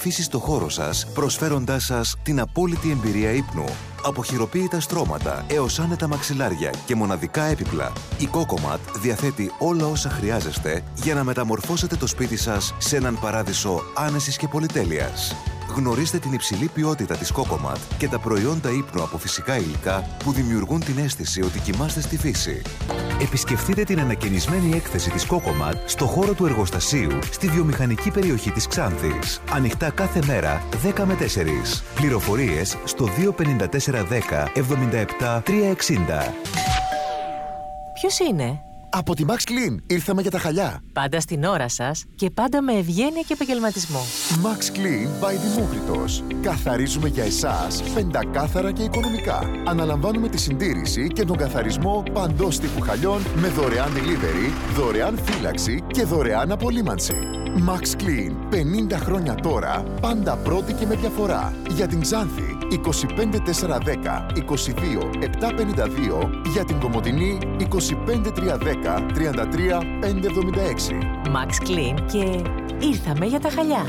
φύση στο χώρο σας, προσφέροντάς σας την απόλυτη εμπειρία ύπνου. Από χειροποίητα στρώματα έως άνετα μαξιλάρια και μοναδικά έπιπλα, η COCOMAT διαθέτει όλα όσα χρειάζεστε για να μεταμορφώσετε το σπίτι σας σε έναν παράδεισο άνεσης και πολυτέλειας. Γνωρίστε την υψηλή ποιότητα της COCOMAT και τα προϊόντα ύπνου από φυσικά υλικά που δημιουργούν την αίσθηση ότι κοιμάστε στη φύση. Επισκεφτείτε την ανακαινισμένη έκθεση της COCOMAT στο χώρο του εργοστασίου στη βιομηχανική περιοχή της Ξάνθης. Ανοιχτά κάθε μέρα 10 με 4. Πληροφορίες στο 25410 77 360. Ποιος είναι? Από τη Max Clean ήρθαμε για τα χαλιά. Πάντα στην ώρα σας και πάντα με ευγένεια και επαγγελματισμό. Max Clean by Δημόκριτος. Καθαρίζουμε για εσάς πεντακάθαρα και οικονομικά. Αναλαμβάνουμε τη συντήρηση και τον καθαρισμό παντός τύπου χαλιών με δωρεάν delivery, δωρεάν φύλαξη και δωρεάν απολύμανση. Max Clean. 50 χρόνια τώρα, πάντα πρώτη και με διαφορά. Για την Ξάνθη, 25410 22 752. Για την Κομοτηνή, 25310 33 576. Max Clean και ήρθαμε για τα χαλιά.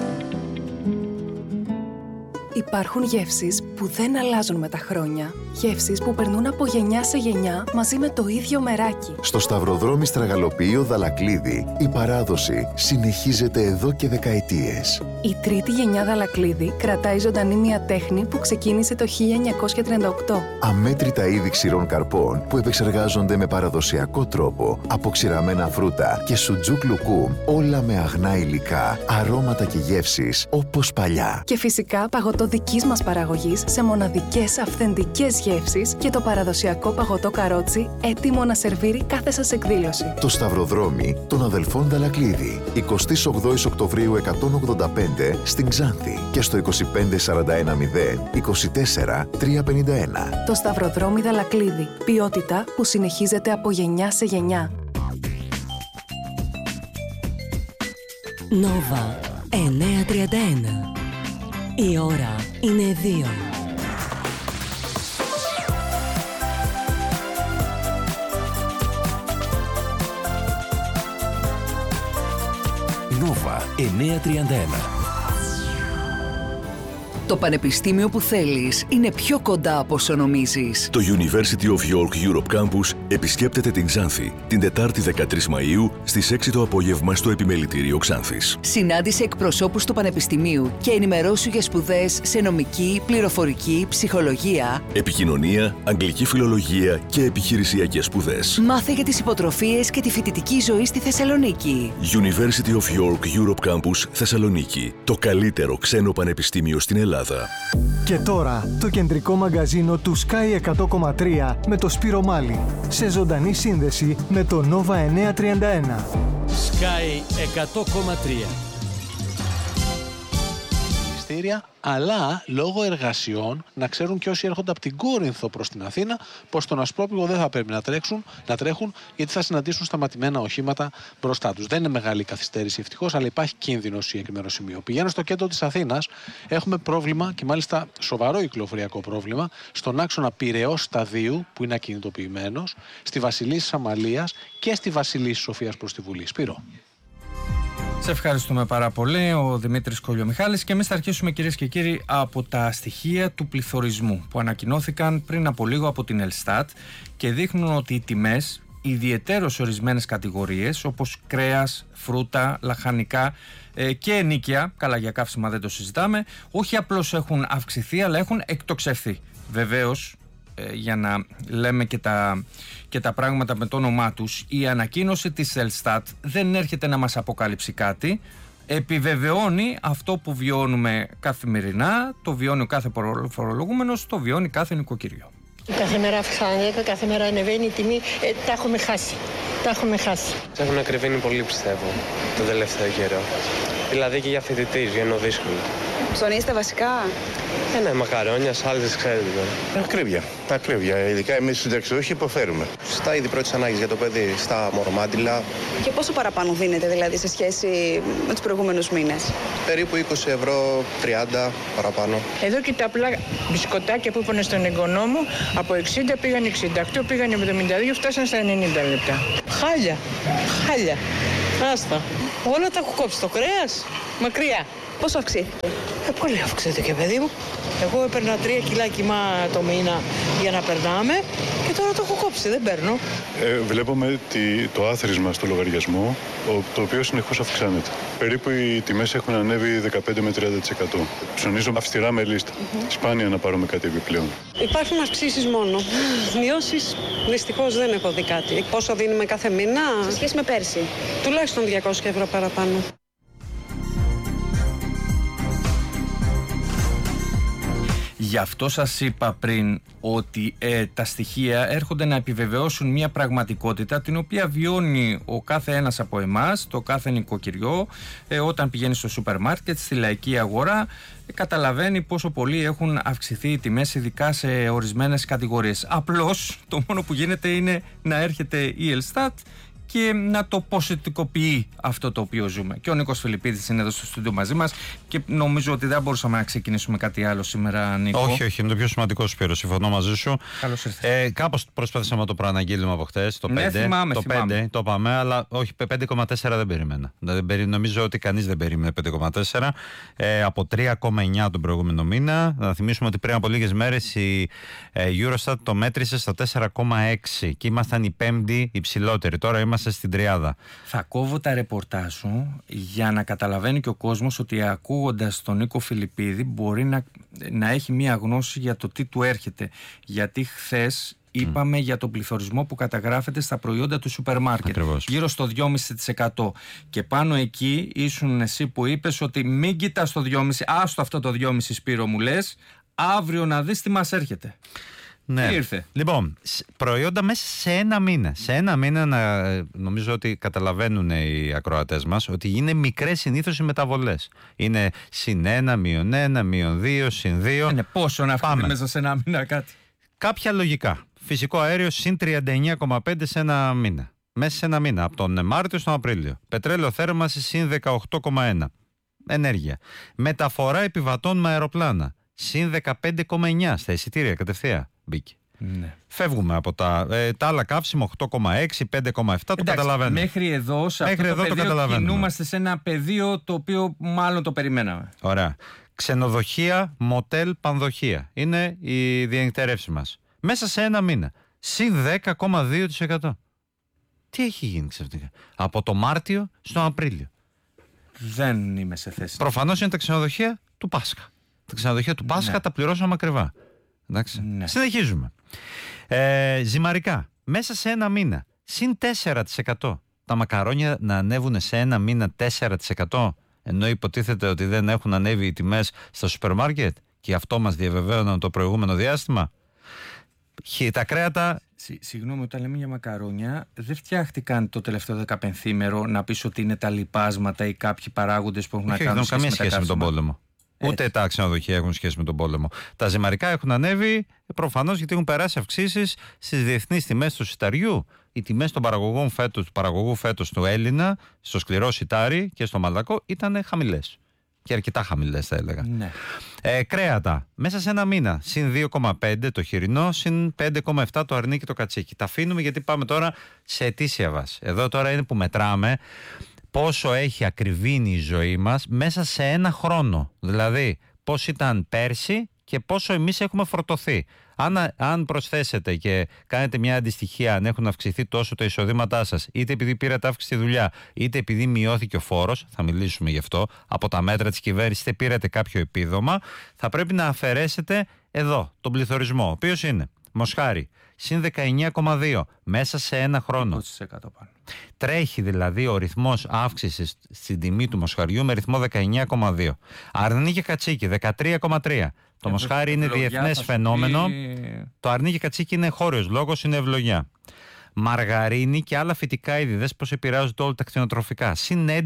Υπάρχουν γεύσεις που δεν αλλάζουν με τα χρόνια. Γεύσεις που περνούν από γενιά σε γενιά μαζί με το ίδιο μεράκι. Στο Σταυροδρόμι Στραγαλοποιείο Δαλακλίδη, η παράδοση συνεχίζεται εδώ και δεκαετίες. Η τρίτη γενιά Δαλακλίδη κρατάει ζωντανή μια τέχνη που ξεκίνησε το 1938. Αμέτρητα είδη ξηρών καρπών που επεξεργάζονται με παραδοσιακό τρόπο από ξηραμένα φρούτα και σουτζούκ λουκούμ, όλα με αγνά υλικά, αρώματα και γεύσεις όπως παλιά. Και φυσικά παγωτό δικής μας παραγωγής σε μοναδικές αυθεντικές γεύσεις και το παραδοσιακό παγωτό καρότσι έτοιμο να σερβίρει κάθε σας εκδήλωση. Το Σταυροδρόμι των αδελφών Δαλακλίδη, 28 Οκτωβρίου 185 στην Ξάνθη και στο 25410 24 351. Το Σταυροδρόμι Δαλακλίδη. Ποιότητα που συνεχίζεται από γενιά σε γενιά. Νόβα 931. Η ώρα είναι 2. Νόβα 931. Το πανεπιστήμιο που θέλεις είναι πιο κοντά από όσο νομίζεις. Το University of York Europe Campus επισκέπτεται την Ξάνθη την Τετάρτη 13 Μαΐου στις 6 το απόγευμα στο Επιμελητήριο Ξάνθης. Συνάντησε εκπροσώπους του Πανεπιστημίου και ενημερώσου για σπουδές σε νομική, πληροφορική, ψυχολογία, επικοινωνία, αγγλική φιλολογία και επιχειρησιακές σπουδές. Μάθε για τις υποτροφίες και τη φοιτητική ζωή στη Θεσσαλονίκη. University of York Europe Campus Θεσσαλονίκη. Το καλύτερο ξένο πανεπιστήμιο στην Ελλάδα. Και τώρα το κεντρικό μαγκαζίνο του Sky 100,3 με το Σπύρο Μάλη. Σε ζωντανή σύνδεση με το Nova 931. Sky 100,3. Αλλά λόγω εργασιών, να ξέρουν και όσοι έρχονται από την Κόρινθο προς την Αθήνα, πως στον Ασπρόπυλο δεν θα πρέπει να τρέχουν, γιατί θα συναντήσουν σταματημένα οχήματα μπροστά τους. Δεν είναι μεγάλη η καθυστέρηση ευτυχώς, αλλά υπάρχει κίνδυνο σε συγκεκριμένο σημείο. Πηγαίνω στο κέντρο της Αθήνας, έχουμε πρόβλημα και μάλιστα σοβαρό κυκλοφοριακό πρόβλημα στον άξονα Πειραιώς Σταδίου, που είναι ακινητοποιημένος, στη Βασιλίσσης Αμαλίας και στη Βασιλίσσης Σοφίας προς τη Βουλή. Σπύρο. Σε ευχαριστούμε πάρα πολύ, ο Δημήτρης Κολιομιχάλης, και εμείς θα αρχίσουμε, κυρίες και κύριοι, από τα στοιχεία του πληθωρισμού που ανακοινώθηκαν πριν από λίγο από την Ελστάτ και δείχνουν ότι οι τιμές, ιδιαιτέρως ορισμένες κατηγορίες όπως κρέας, φρούτα, λαχανικά και ενοίκια, καλά για καύσιμα δεν το συζητάμε, όχι απλώς έχουν αυξηθεί αλλά έχουν εκτοξευθεί. Βεβαίως, για να λέμε και τα πράγματα με το όνομά τους, η ανακοίνωση της Ελστάτ δεν έρχεται να μας αποκαλύψει κάτι, επιβεβαιώνει αυτό που βιώνουμε καθημερινά, το βιώνει ο κάθε φορολογούμενος, το βιώνει κάθε νοικοκυριό. Κάθε μέρα αυξάνεται, κάθε μέρα ανεβαίνει η τιμή, τα έχουμε χάσει. Έχουν ακριβήνει πολύ, πιστεύω, το τελευταίο καιρό. Δηλαδή και για φοιτητής, βγαίνω δύσκολο. Ψωνίστε βασικά? Ναι, μακαρόνια, σάλτες, ξέρετε. Τα ακρίβεια. Ειδικά εμείς οι συνταξιούχοι υποφέρουμε. Στα είδη πρώτης ανάγκης για το παιδί, στα μορομάντιλα. Και πόσο παραπάνω δίνετε δηλαδή σε σχέση με τους προηγούμενους μήνες? Περίπου 20 ευρώ, 30 παραπάνω. Εδώ και τα απλά μπισκοτάκια που είπαν στον εγγονό μου, από 60 πήγαν 68, πήγαν 72, φτάσαν στα 90 λεπτά. Χάλια. Άστα. Όλα τα έχω κόψει. Το κρέας, Μακριά. Πόσο αυξήθηκε? Πολύ αυξήθηκε, παιδί μου. Εγώ έπαιρνα 3 κιλά κιμά το μήνα για να περνάμε και τώρα το έχω κόψει, δεν παίρνω. Βλέπουμε το άθροισμα στο λογαριασμό, το οποίο συνεχώς αυξάνεται. Περίπου οι τιμές έχουν ανέβει 15 με 30%. Ψωνίζω αυστηρά με λίστα. Σπάνια να πάρουμε κάτι επιπλέον. Υπάρχουν αυξήσεις μόνο. Μειώσεις, δυστυχώς δεν έχω δει κάτι. Πόσο δίνουμε κάθε μήνα? Σε σχέση με πέρσι. Τουλάχιστον 200 ευρώ παραπάνω. Γι' αυτό σας είπα πριν ότι τα στοιχεία έρχονται να επιβεβαιώσουν μια πραγματικότητα την οποία βιώνει ο κάθε ένας από εμάς, το κάθε νοικοκυριό, όταν πηγαίνει στο σούπερ μάρκετ, στη λαϊκή αγορά, καταλαβαίνει πόσο πολύ έχουν αυξηθεί οι τιμές, ειδικά σε ορισμένες κατηγορίες. Απλώς το μόνο που γίνεται είναι να έρχεται η Ελστάτ και να το ποσοτικοποιεί αυτό το οποίο ζούμε. Και ο Νίκος Φιλιππίδης είναι εδώ στο στούντιο μαζί μας και νομίζω ότι δεν μπορούσαμε να ξεκινήσουμε κάτι άλλο σήμερα, Νίκο. Όχι, είναι το πιο σημαντικό, Σπύρο. Συμφωνώ μαζί σου. Καλώς ήρθατε. Κάπως προσπαθήσαμε το προαναγγείλουμε από χτες, το 5. Ναι, θυμάμαι. 5 το είπαμε, αλλά όχι, 5,4 δεν περίμενα. Νομίζω ότι κανείς δεν περίμενε 5,4. Από 3,9 τον προηγούμενο μήνα. Να θυμίσουμε ότι πριν από λίγες μέρες η Eurostat το μέτρησε στο 4,6 και ήμασταν η πέμπτη υψηλότερη. Τώρα είμαστε στην τριάδα. Θα κόβω τα ρεπορτάζ σου για να καταλαβαίνει και ο κόσμος ότι ακούγοντας τον Νίκο Φιλιππίδη μπορεί να έχει μία γνώση για το τι του έρχεται. Γιατί χθες είπαμε για τον πληθωρισμό που καταγράφεται στα προϊόντα του σούπερ μάρκετ. Ακριβώς. Γύρω στο 2,5%. Και πάνω εκεί ήσουν εσύ που είπες ότι μην κοιτάς το 2,5%, άστο αυτό το 2,5% Σπύρο μου λες, αύριο να δεις τι μας έρχεται. Ναι. Τι ήρθε? Λοιπόν, προϊόντα μέσα σε ένα μήνα. Σε ένα μήνα νομίζω ότι καταλαβαίνουν οι ακροατές μας ότι είναι μικρές συνήθως οι μεταβολές. Είναι -1, -1, -2, +2. Είναι πόσο να αυξηθεί μέσα σε ένα μήνα κάτι. Κάποια λογικά. Φυσικό αέριο +39,5 σε ένα μήνα. Μέσα σε ένα μήνα, από τον Μάρτιο στον Απρίλιο. Πετρέλαιο θέρμανση +18,1. Ενέργεια. Μεταφορά επιβατών με αεροπλάνα +15,9 στα εισιτήρια κατευθείαν. Μπήκε. Ναι. Φεύγουμε από τα άλλα καύσιμα 8,6, 5,7, το καταλαβαίνουμε. Μέχρι εδώ, σε αυτό το πεδίο κινούμαστε σε ένα πεδίο το οποίο μάλλον το περιμέναμε. Ωραία. Ξενοδοχεία, μοτέλ, πανδοχεία. Είναι η διενυκτερεύση μας. Μέσα σε ένα μήνα. +10,2%. Τι έχει γίνει ξαφνικά? Από το Μάρτιο στον Απρίλιο. Δεν είμαι σε θέση. Προφανώς είναι τα ξενοδοχεία του Πάσχα. Τα ξενοδοχεία του Πάσχα τα πληρώσαμε ακριβά. Εντάξει. Ναι. Συνεχίζουμε. Ζυμαρικά. Μέσα σε ένα μήνα. +4%. Τα μακαρόνια να ανέβουν σε ένα μήνα 4%. Ενώ υποτίθεται ότι δεν έχουν ανέβει οι τιμές στα σούπερ μάρκετ. Και αυτό μας διαβεβαίωναν το προηγούμενο διάστημα. Τα κρέατα. Συγγνώμη, όταν λέμε για μακαρόνια, δεν φτιάχτηκαν το τελευταίο 15ήμερο να πεις ότι είναι τα λιπάσματα ή κάποιοι παράγοντες που έχουν να κάνουν καμία σχέση με τον πόλεμο. Ούτε τα ξενοδοχεία έχουν σχέση με τον πόλεμο. Τα ζυμαρικά έχουν ανέβει προφανώς γιατί έχουν περάσει αυξήσεις στις διεθνείς τιμές του σιταριού. Οι τιμές των παραγωγών φέτος, του παραγωγού φέτος του Έλληνα, στο σκληρό σιτάρι και στο μαλακό ήταν χαμηλές. Και αρκετά χαμηλές θα έλεγα. Ναι. Κρέατα. Μέσα σε ένα μήνα. +2,5 το χοιρινό, +5,7 το αρνί και το κατσίκι. Τα αφήνουμε γιατί πάμε τώρα σε ετήσια βάση. Εδώ τώρα είναι που μετράμε πόσο έχει ακριβήνει η ζωή μας μέσα σε ένα χρόνο. Δηλαδή, πώς ήταν πέρσι και πόσο εμείς έχουμε φορτωθεί. Αν προσθέσετε και κάνετε μια αντιστοιχεία, αν έχουν αυξηθεί τόσο τα εισοδήματά σας, είτε επειδή πήρατε αύξηση στη δουλειά, είτε επειδή μειώθηκε ο φόρος, θα μιλήσουμε γι' αυτό, από τα μέτρα της κυβέρνησης, είτε πήρατε κάποιο επίδομα, θα πρέπει να αφαιρέσετε εδώ τον πληθωρισμό, ο οποίος είναι μοσχάρι, +19,2 μέσα σε ένα χρόνο. Τρέχει δηλαδή ο ρυθμός αύξησης στην τιμή του μοσχαριού με ρυθμό 19,2. Αρνί και κατσίκι 13,3. Το μοσχάρι είναι διεθνές φαινόμενο. Το αρνί και κατσίκι είναι χώριος λόγος, είναι ευλογιά. Μαργαρίνη και άλλα φυτικά είδη, δες πώς επηρεάζονται όλα τα κτηνοτροφικά.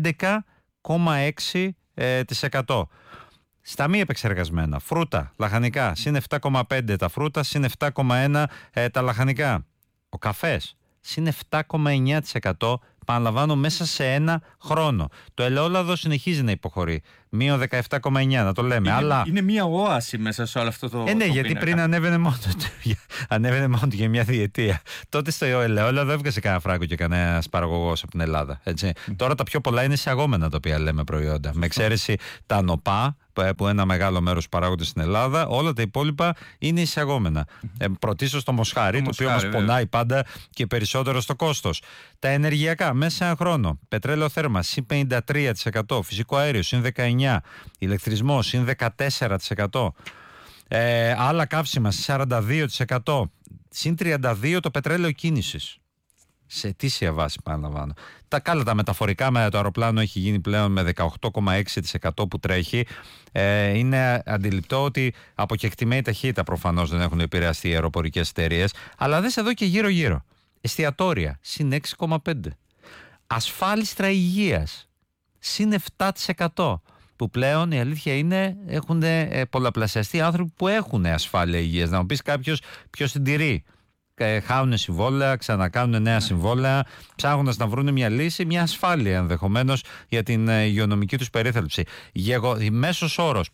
+11,6%. Στα μη επεξεργασμένα, φρούτα, λαχανικά, +7,5 τα φρούτα, +7,1 τα λαχανικά. Ο καφές, +7,9% Παραλαμβάνω, μέσα σε ένα χρόνο. Το ελαιόλαδο συνεχίζει να υποχωρεί. Μείον 17,9, να το λέμε. Είναι μια όαση μέσα σε όλο αυτό το. Ναι, γιατί πριν ανέβαινε μόνο για μια διετία. Τότε στο ελαιόλαδο έβγαζε κανένα φράγκο και κανένα παραγωγό από την Ελλάδα. Έτσι. Τώρα τα πιο πολλά είναι εισαγόμενα τα οποία λέμε προϊόντα. Με εξαίρεση τα νοπά, που ένα μεγάλο μέρος παράγονται στην Ελλάδα, όλα τα υπόλοιπα είναι εισαγόμενα. Πρωτίστως το μοσχάρι, το οποίο μας πονάει πάντα και περισσότερο στο κόστος. Τα ενεργειακά, μέσα σε ένα χρόνο. Πετρέλαιο θέρμα, συν 53%. Φυσικό αέριο, συν 19%. Ηλεκτρισμό, συν 14%. Άλλα καύσιμα, συν 42%. Συν 32% το πετρέλαιο κίνησης. Σε αιτήσια βάση, παραλαμβάνω. Τα μεταφορικά με το αεροπλάνο έχει γίνει πλέον με 18,6% που τρέχει. Είναι αντιληπτό ότι από κεκτημένη ταχύτητα προφανώς δεν έχουν επηρεαστεί οι αεροπορικές εταιρείες. Αλλά δες εδώ και γύρω-γύρω. Εστιατόρια, συν 6,5%. Ασφάλιστρα υγείας, συν 7%. Που πλέον η αλήθεια είναι έχουν πολλαπλασιαστεί άνθρωποι που έχουν ασφάλεια υγείας. Να μου πεις κάποιος ποιος την τηρεί. Χάουν συμβόλαια, ξανακάνουν νέα συμβόλαια, ψάχνοντας να βρουν μια λύση, μια ασφάλεια ενδεχομένως για την υγειονομική τους περίθαλψη. Μέσος όρος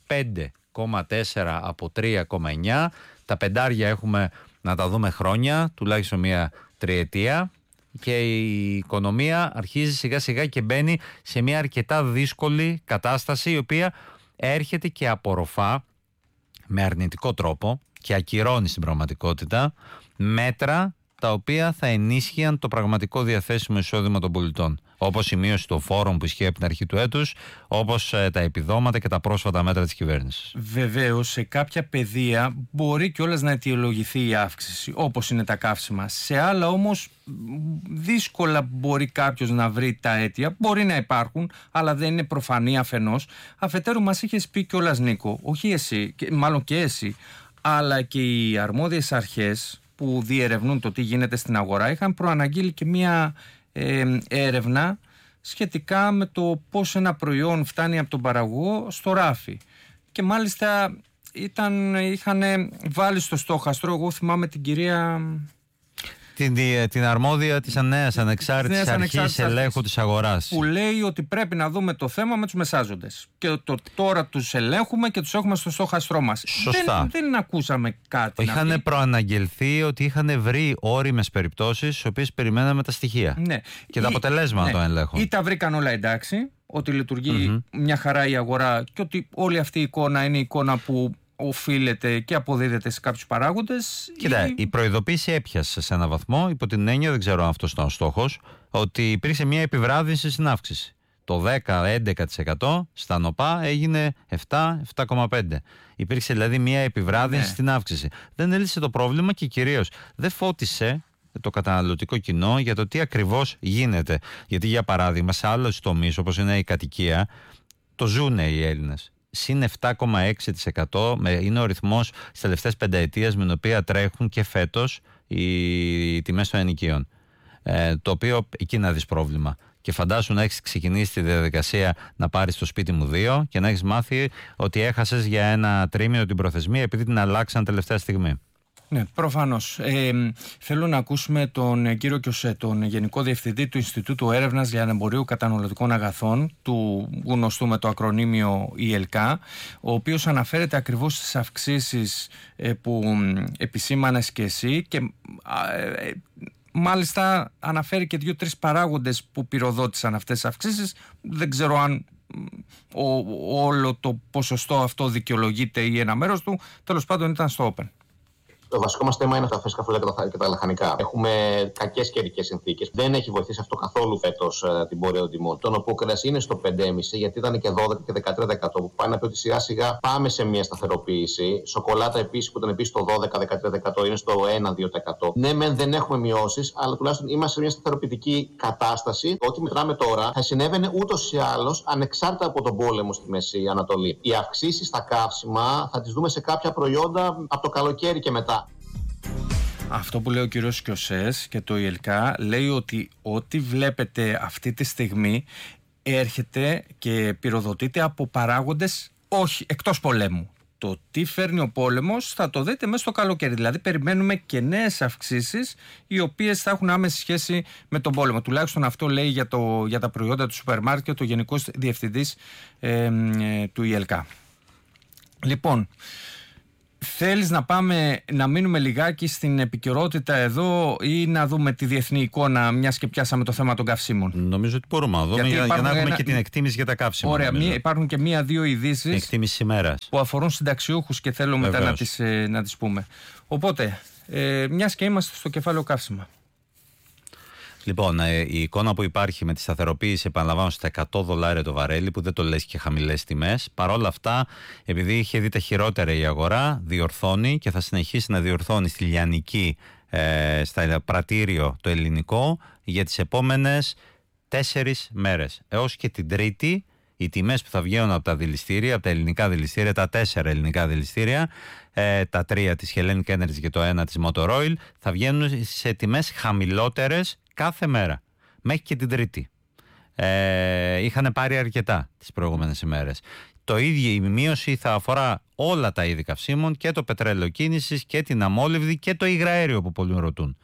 5,4 από 3,9. Τα πεντάρια έχουμε να τα δούμε χρόνια, τουλάχιστον μια τριετία. Και η οικονομία αρχίζει σιγά σιγά και μπαίνει σε μια αρκετά δύσκολη κατάσταση, η οποία έρχεται και απορροφά με αρνητικό τρόπο και ακυρώνει στην πραγματικότητα μέτρα τα οποία θα ενίσχυαν το πραγματικό διαθέσιμο εισόδημα των πολιτών. Όπως η μείωση των φόρων που ισχύει από την αρχή του έτους, όπως τα επιδόματα και τα πρόσφατα μέτρα της κυβέρνησης. Βεβαίως, σε κάποια πεδία μπορεί κιόλας να αιτιολογηθεί η αύξηση, όπως είναι τα καύσιμα. Σε άλλα όμως δύσκολα μπορεί κάποιος να βρει τα αίτια. Μπορεί να υπάρχουν, αλλά δεν είναι προφανή αφενός. Αφετέρου, μας είχες πει κιόλας, Νίκο, όχι εσύ, μάλλον και εσύ, αλλά και οι αρμόδιες αρχές που διερευνούν το τι γίνεται στην αγορά είχαν προαναγγείλει και μία έρευνα σχετικά με το πώς ένα προϊόν φτάνει από τον παραγωγό στο ράφι. Και μάλιστα είχαν βάλει στο στόχαστρο, εγώ θυμάμαι την κυρία... Την αρμόδια της νέας ανεξάρτητης αρχής ελέγχου της αγοράς. Που λέει ότι πρέπει να δούμε το θέμα με τους μεσάζοντες. Και τώρα τους ελέγχουμε και τους έχουμε στο στόχαστρό μας. Σωστά. Δεν ακούσαμε κάτι. Είχαν προαναγγελθεί ότι είχαν βρει όριμες περιπτώσεις, στις οποίες περιμέναμε τα στοιχεία. Ναι. Και τα αποτελέσματα των ελέγχων. Ή τα βρήκαν όλα εντάξει, ότι λειτουργεί μια χαρά η αγορά και ότι όλη αυτή η εικόνα είναι η εικόνα που οφείλεται και αποδίδεται σε κάποιους παράγοντες. Κοίτα, η προειδοποίηση έπιασε σε έναν βαθμό, υπό την έννοια, δεν ξέρω αν αυτός ήταν ο στόχος, ότι υπήρξε μια επιβράδυνση στην αύξηση. Το 10-11% στα νοπά έγινε 7-7,5%. Υπήρξε δηλαδή μια επιβράδυνση στην αύξηση. Δεν έλυσε το πρόβλημα και κυρίως δεν φώτισε το καταναλωτικό κοινό για το τι ακριβώς γίνεται. Γιατί, για παράδειγμα, σε άλλους τομείς όπως είναι η κατοικία, το ζουνε οι Έλληνες. Συν 7,6% είναι ο ρυθμός στις τελευταίες πενταετίες με την οποία τρέχουν και φέτος οι τιμές των ενοικίων. Το οποίο εκεί να δεις πρόβλημα. Και φαντάσου να έχεις ξεκινήσει τη διαδικασία να πάρεις το σπίτι μου 2 και να έχεις μάθει ότι έχασες για ένα τρίμηνο την προθεσμία επειδή την αλλάξαν τελευταία στιγμή. Ναι, προφανώς. Θέλω να ακούσουμε τον κύριο Κιωσέ, τον Γενικό Διευθυντή του Ινστιτούτου Έρευνας Λιανεμπορίου Καταναλωτικών Αγαθών, του γνωστού με το ακρονίμιο ΙΕΛΚΑ, ο οποίος αναφέρεται ακριβώς στις αυξήσεις που επισήμανες και εσύ και μάλιστα αναφέρει και 2-3 παράγοντες που πυροδότησαν αυτές τις αυξήσεις. Δεν ξέρω αν όλο το ποσοστό αυτό δικαιολογείται ή ένα μέρος του. Τέλος πάντων ήταν στο Open. Το βασικό μας θέμα είναι τα φυσικά φύλλα και τα λαχανικά. Έχουμε κακές καιρικές συνθήκες. Δεν έχει βοηθήσει αυτό καθόλου φέτος την πορεία των τιμών. Το νοπό κρέας είναι στο 5,5, γιατί ήταν και 12 και 13%. Που πάει να πει ότι σιγά σιγά πάμε σε μια σταθεροποίηση. Σοκολάτα επίσης, που ήταν επίσης στο 12-13%, είναι στο 1-2%. Ναι, δεν έχουμε μειώσεις, αλλά τουλάχιστον είμαστε σε μια σταθεροποιητική κατάσταση. Ό,τι μετράμε τώρα θα συνέβαινε ούτως ή άλλως ανεξάρτητα από τον πόλεμο στη Μέση Ανατολή. Οι αυξήσεις στα καύσιμα θα τις δούμε σε κάποια προϊόντα από το καλοκαίρι και μετά. Αυτό που λέει ο κύριος Κιωσές και το ΙΕΛΚΑ λέει ότι ό,τι βλέπετε αυτή τη στιγμή έρχεται και πυροδοτείται από παράγοντες όχι εκτός πολέμου. το τι φέρνει ο πόλεμος θα το δείτε μέσα στο καλοκαίρι. Δηλαδή περιμένουμε και νέες αυξήσεις οι οποίες θα έχουν άμεση σχέση με τον πόλεμο. Τουλάχιστον αυτό λέει για τα προϊόντα του σούπερ μάρκετ ο Γενικός Διευθυντής του ΙΕΛΚΑ. Λοιπόν, θέλεις να μείνουμε λιγάκι στην επικαιρότητα εδώ ή να δούμε τη διεθνή εικόνα, μιας και πιάσαμε το θέμα των καυσίμων? Νομίζω ότι μπορούμε να δούμε για να έχουμε και την εκτίμηση για τα καύσιμα. Ωραία, υπάρχουν και μία-δύο ειδήσεις που αφορούν συνταξιούχους και θέλω μετά να τις πούμε. Οπότε, μιας και είμαστε στο κεφάλαιο καύσιμα. Λοιπόν, η εικόνα που υπάρχει με τη σταθεροποίηση, επαναλαμβάνω, στα $100 το βαρέλι, που δεν το λες και χαμηλές τιμές. Παρόλα αυτά, επειδή είχε δει τα χειρότερα η αγορά, διορθώνει και θα συνεχίσει να διορθώνει στη λιανική, στα πρατήριο το ελληνικό, για τις επόμενες 4 μέρες. Έως και την Τρίτη, οι τιμές που θα βγαίνουν από τα δηληστήρια, από τα ελληνικά δηληστήρια, τα 4 ελληνικά δηληστήρια, τα 3 της Hellenic Energy και το 1 της Motor Oil, θα βγαίνουν σε τιμές χαμηλότερες κάθε μέρα, μέχρι και την Τρίτη. Είχαν πάρει αρκετά τις προηγούμενες ημέρες. Το ίδιο η μείωση θα αφορά όλα τα είδη καυσίμων, και το πετρέλαιο κίνησης και την αμόλυβδη και το υγραέριο που πολλοί ρωτούν.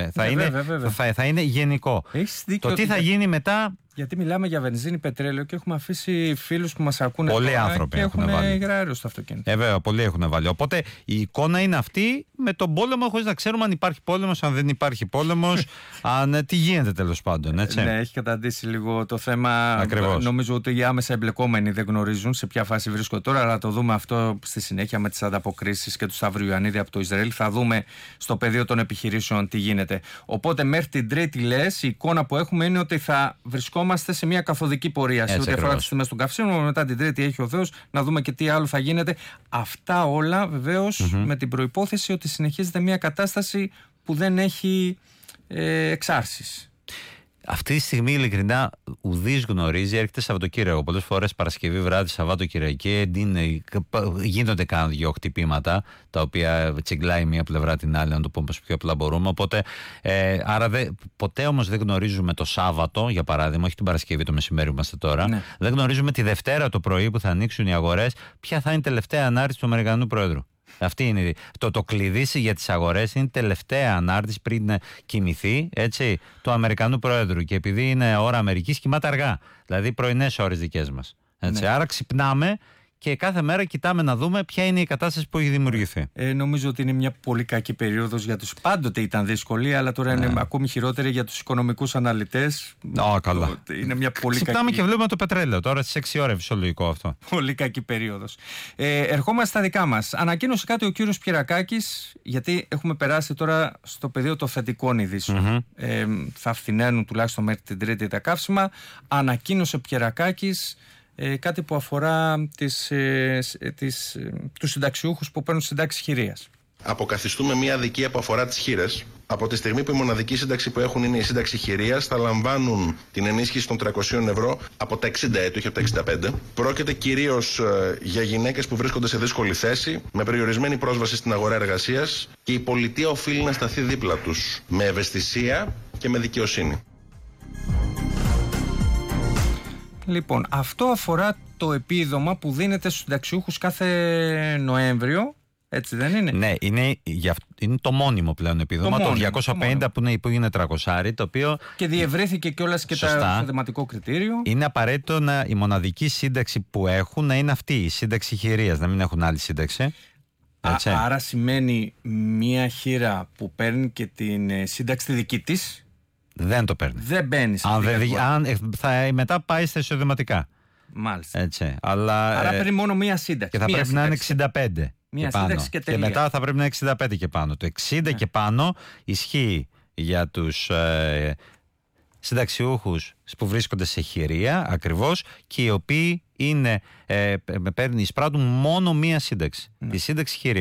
Θα είναι γενικό. Το τι θα γίνει μετά... Γιατί μιλάμε για βενζίνη, πετρέλαιο και έχουμε αφήσει φίλους που μας ακούνε. Πολλοί άνθρωποι έχουν βάλει υγραέριο στο αυτοκίνητο. Βέβαια, πολλοί έχουν βάλει. Οπότε η εικόνα είναι αυτή με τον πόλεμο, χωρίς να ξέρουμε αν υπάρχει πόλεμος, αν δεν υπάρχει πόλεμος, τι γίνεται τέλος πάντων. Έτσι. Ναι, έχει καταντήσει λίγο το θέμα. Ακριβώς. Νομίζω ότι οι άμεσα εμπλεκόμενοι δεν γνωρίζουν σε ποια φάση βρίσκονται τώρα, αλλά το δούμε αυτό στη συνέχεια με τις ανταποκρίσεις και του Σταύρου Ιωαννίδη από το Ισραήλ. Θα δούμε στο πεδίο των επιχειρήσεων τι γίνεται. Οπότε μέχρι την Τρίτη, λες, η εικόνα που έχουμε είναι ότι θα βρισκόμαστε σε μια καθοδική πορεία σε ό,τι αφορά τις τιμές των καυσίμων. Μετά την Τρίτη έχει ο Θεός να δούμε και τι άλλο θα γίνεται. Αυτά όλα βεβαίως με την προϋπόθεση ότι συνεχίζεται μια κατάσταση που δεν έχει εξάρσεις. Αυτή τη στιγμή, ειλικρινά, ουδής γνωρίζει. Έρχεται Σαββατοκύριακο. Πολλές φορές Παρασκευή βράδυ, Σαββατοκυριακή, γίνονται κάνα 2 χτυπήματα, τα οποία τσιγκλάει μία πλευρά την άλλη, να το πούμε πιο απλά μπορούμε. Οπότε, άρα ποτέ όμως δεν γνωρίζουμε το Σάββατο, για παράδειγμα, όχι την Παρασκευή το μεσημέρι που είμαστε τώρα. Ναι. Δεν γνωρίζουμε τη Δευτέρα το πρωί που θα ανοίξουν οι αγορές, ποια θα είναι η τελευταία ανάρτηση του Αμερικανού Πρόεδρου. Αυτή είναι το κλειδί για τις αγορές, είναι η τελευταία ανάρτηση πριν κοιμηθεί, έτσι, του Αμερικανού Πρόεδρου. Και επειδή είναι ώρα Αμερικής, κοιμάται αργά. Δηλαδή πρωινές ώρες δικές μας. Έτσι. Ναι. Άρα ξυπνάμε και κάθε μέρα κοιτάμε να δούμε ποια είναι η κατάσταση που έχει δημιουργηθεί. Νομίζω ότι είναι μια πολύ κακή περίοδος για τους. Πάντοτε ήταν δύσκολη, αλλά τώρα είναι ακόμη χειρότερη για τους οικονομικούς αναλυτές. Καλά. Είναι μια πολύ ξυπνάμε κακή. Και βλέπουμε το πετρέλαιο τώρα στις 6 ώρες, φυσιολογικό αυτό. Πολύ κακή περίοδος. Ερχόμαστε στα δικά μας. Ανακοίνωσε κάτι ο κύριος Πιερακάκης, γιατί έχουμε περάσει τώρα στο πεδίο των θετικών ειδήσεων. Θα φθηναίνουν τουλάχιστον μέχρι την Τρίτη τα καύσιμα. Ανακοίνωσε Πιερακάκης κάτι που αφορά τους συνταξιούχους που παίρνουν συντάξεις χειρίας. Αποκαθιστούμε μια αδικία που αφορά τις χήρες. Από τη στιγμή που η μοναδική σύνταξη που έχουν είναι η σύνταξη χειρίας, θα λαμβάνουν την ενίσχυση των 300 ευρώ από τα 60 έτη, όχι από τα 65. Πρόκειται κυρίως για γυναίκες που βρίσκονται σε δύσκολη θέση, με περιορισμένη πρόσβαση στην αγορά εργασίας, και η πολιτεία οφείλει να σταθεί δίπλα τους με ευαισθησία και με δικαιοσύνη. Λοιπόν, αυτό αφορά το επίδομα που δίνεται στους συνταξιούχους κάθε Νοέμβριο, έτσι δεν είναι? Ναι, είναι το μόνιμο πλέον επίδομα, το 250 που είναι 300, το οποίο... Και διευρύθηκε κιόλας και το θεματικό κριτήριο. Είναι απαραίτητο η μοναδική σύνταξη που έχουν να είναι αυτή, η σύνταξη χειρίας, να μην έχουν άλλη σύνταξη. Άρα σημαίνει μία χείρα που παίρνει και την σύνταξη τη δική της... Δεν το παίρνει. Δεν μπαίνει. Μετά πάει στα εισοδηματικά. Μάλιστα. Έτσι, άρα παίρνει μόνο μία σύνταξη. Και θα πρέπει να είναι 65. Μία σύνταξη και τελεία. Και μετά θα πρέπει να είναι 65 και πάνω. Το 60 και πάνω ισχύει για τους συνταξιούχους που βρίσκονται σε χειρία ακριβώς, και οι οποίοι εισπράττουν μόνο μία σύνταξη. Τη σύνταξη χειρίας.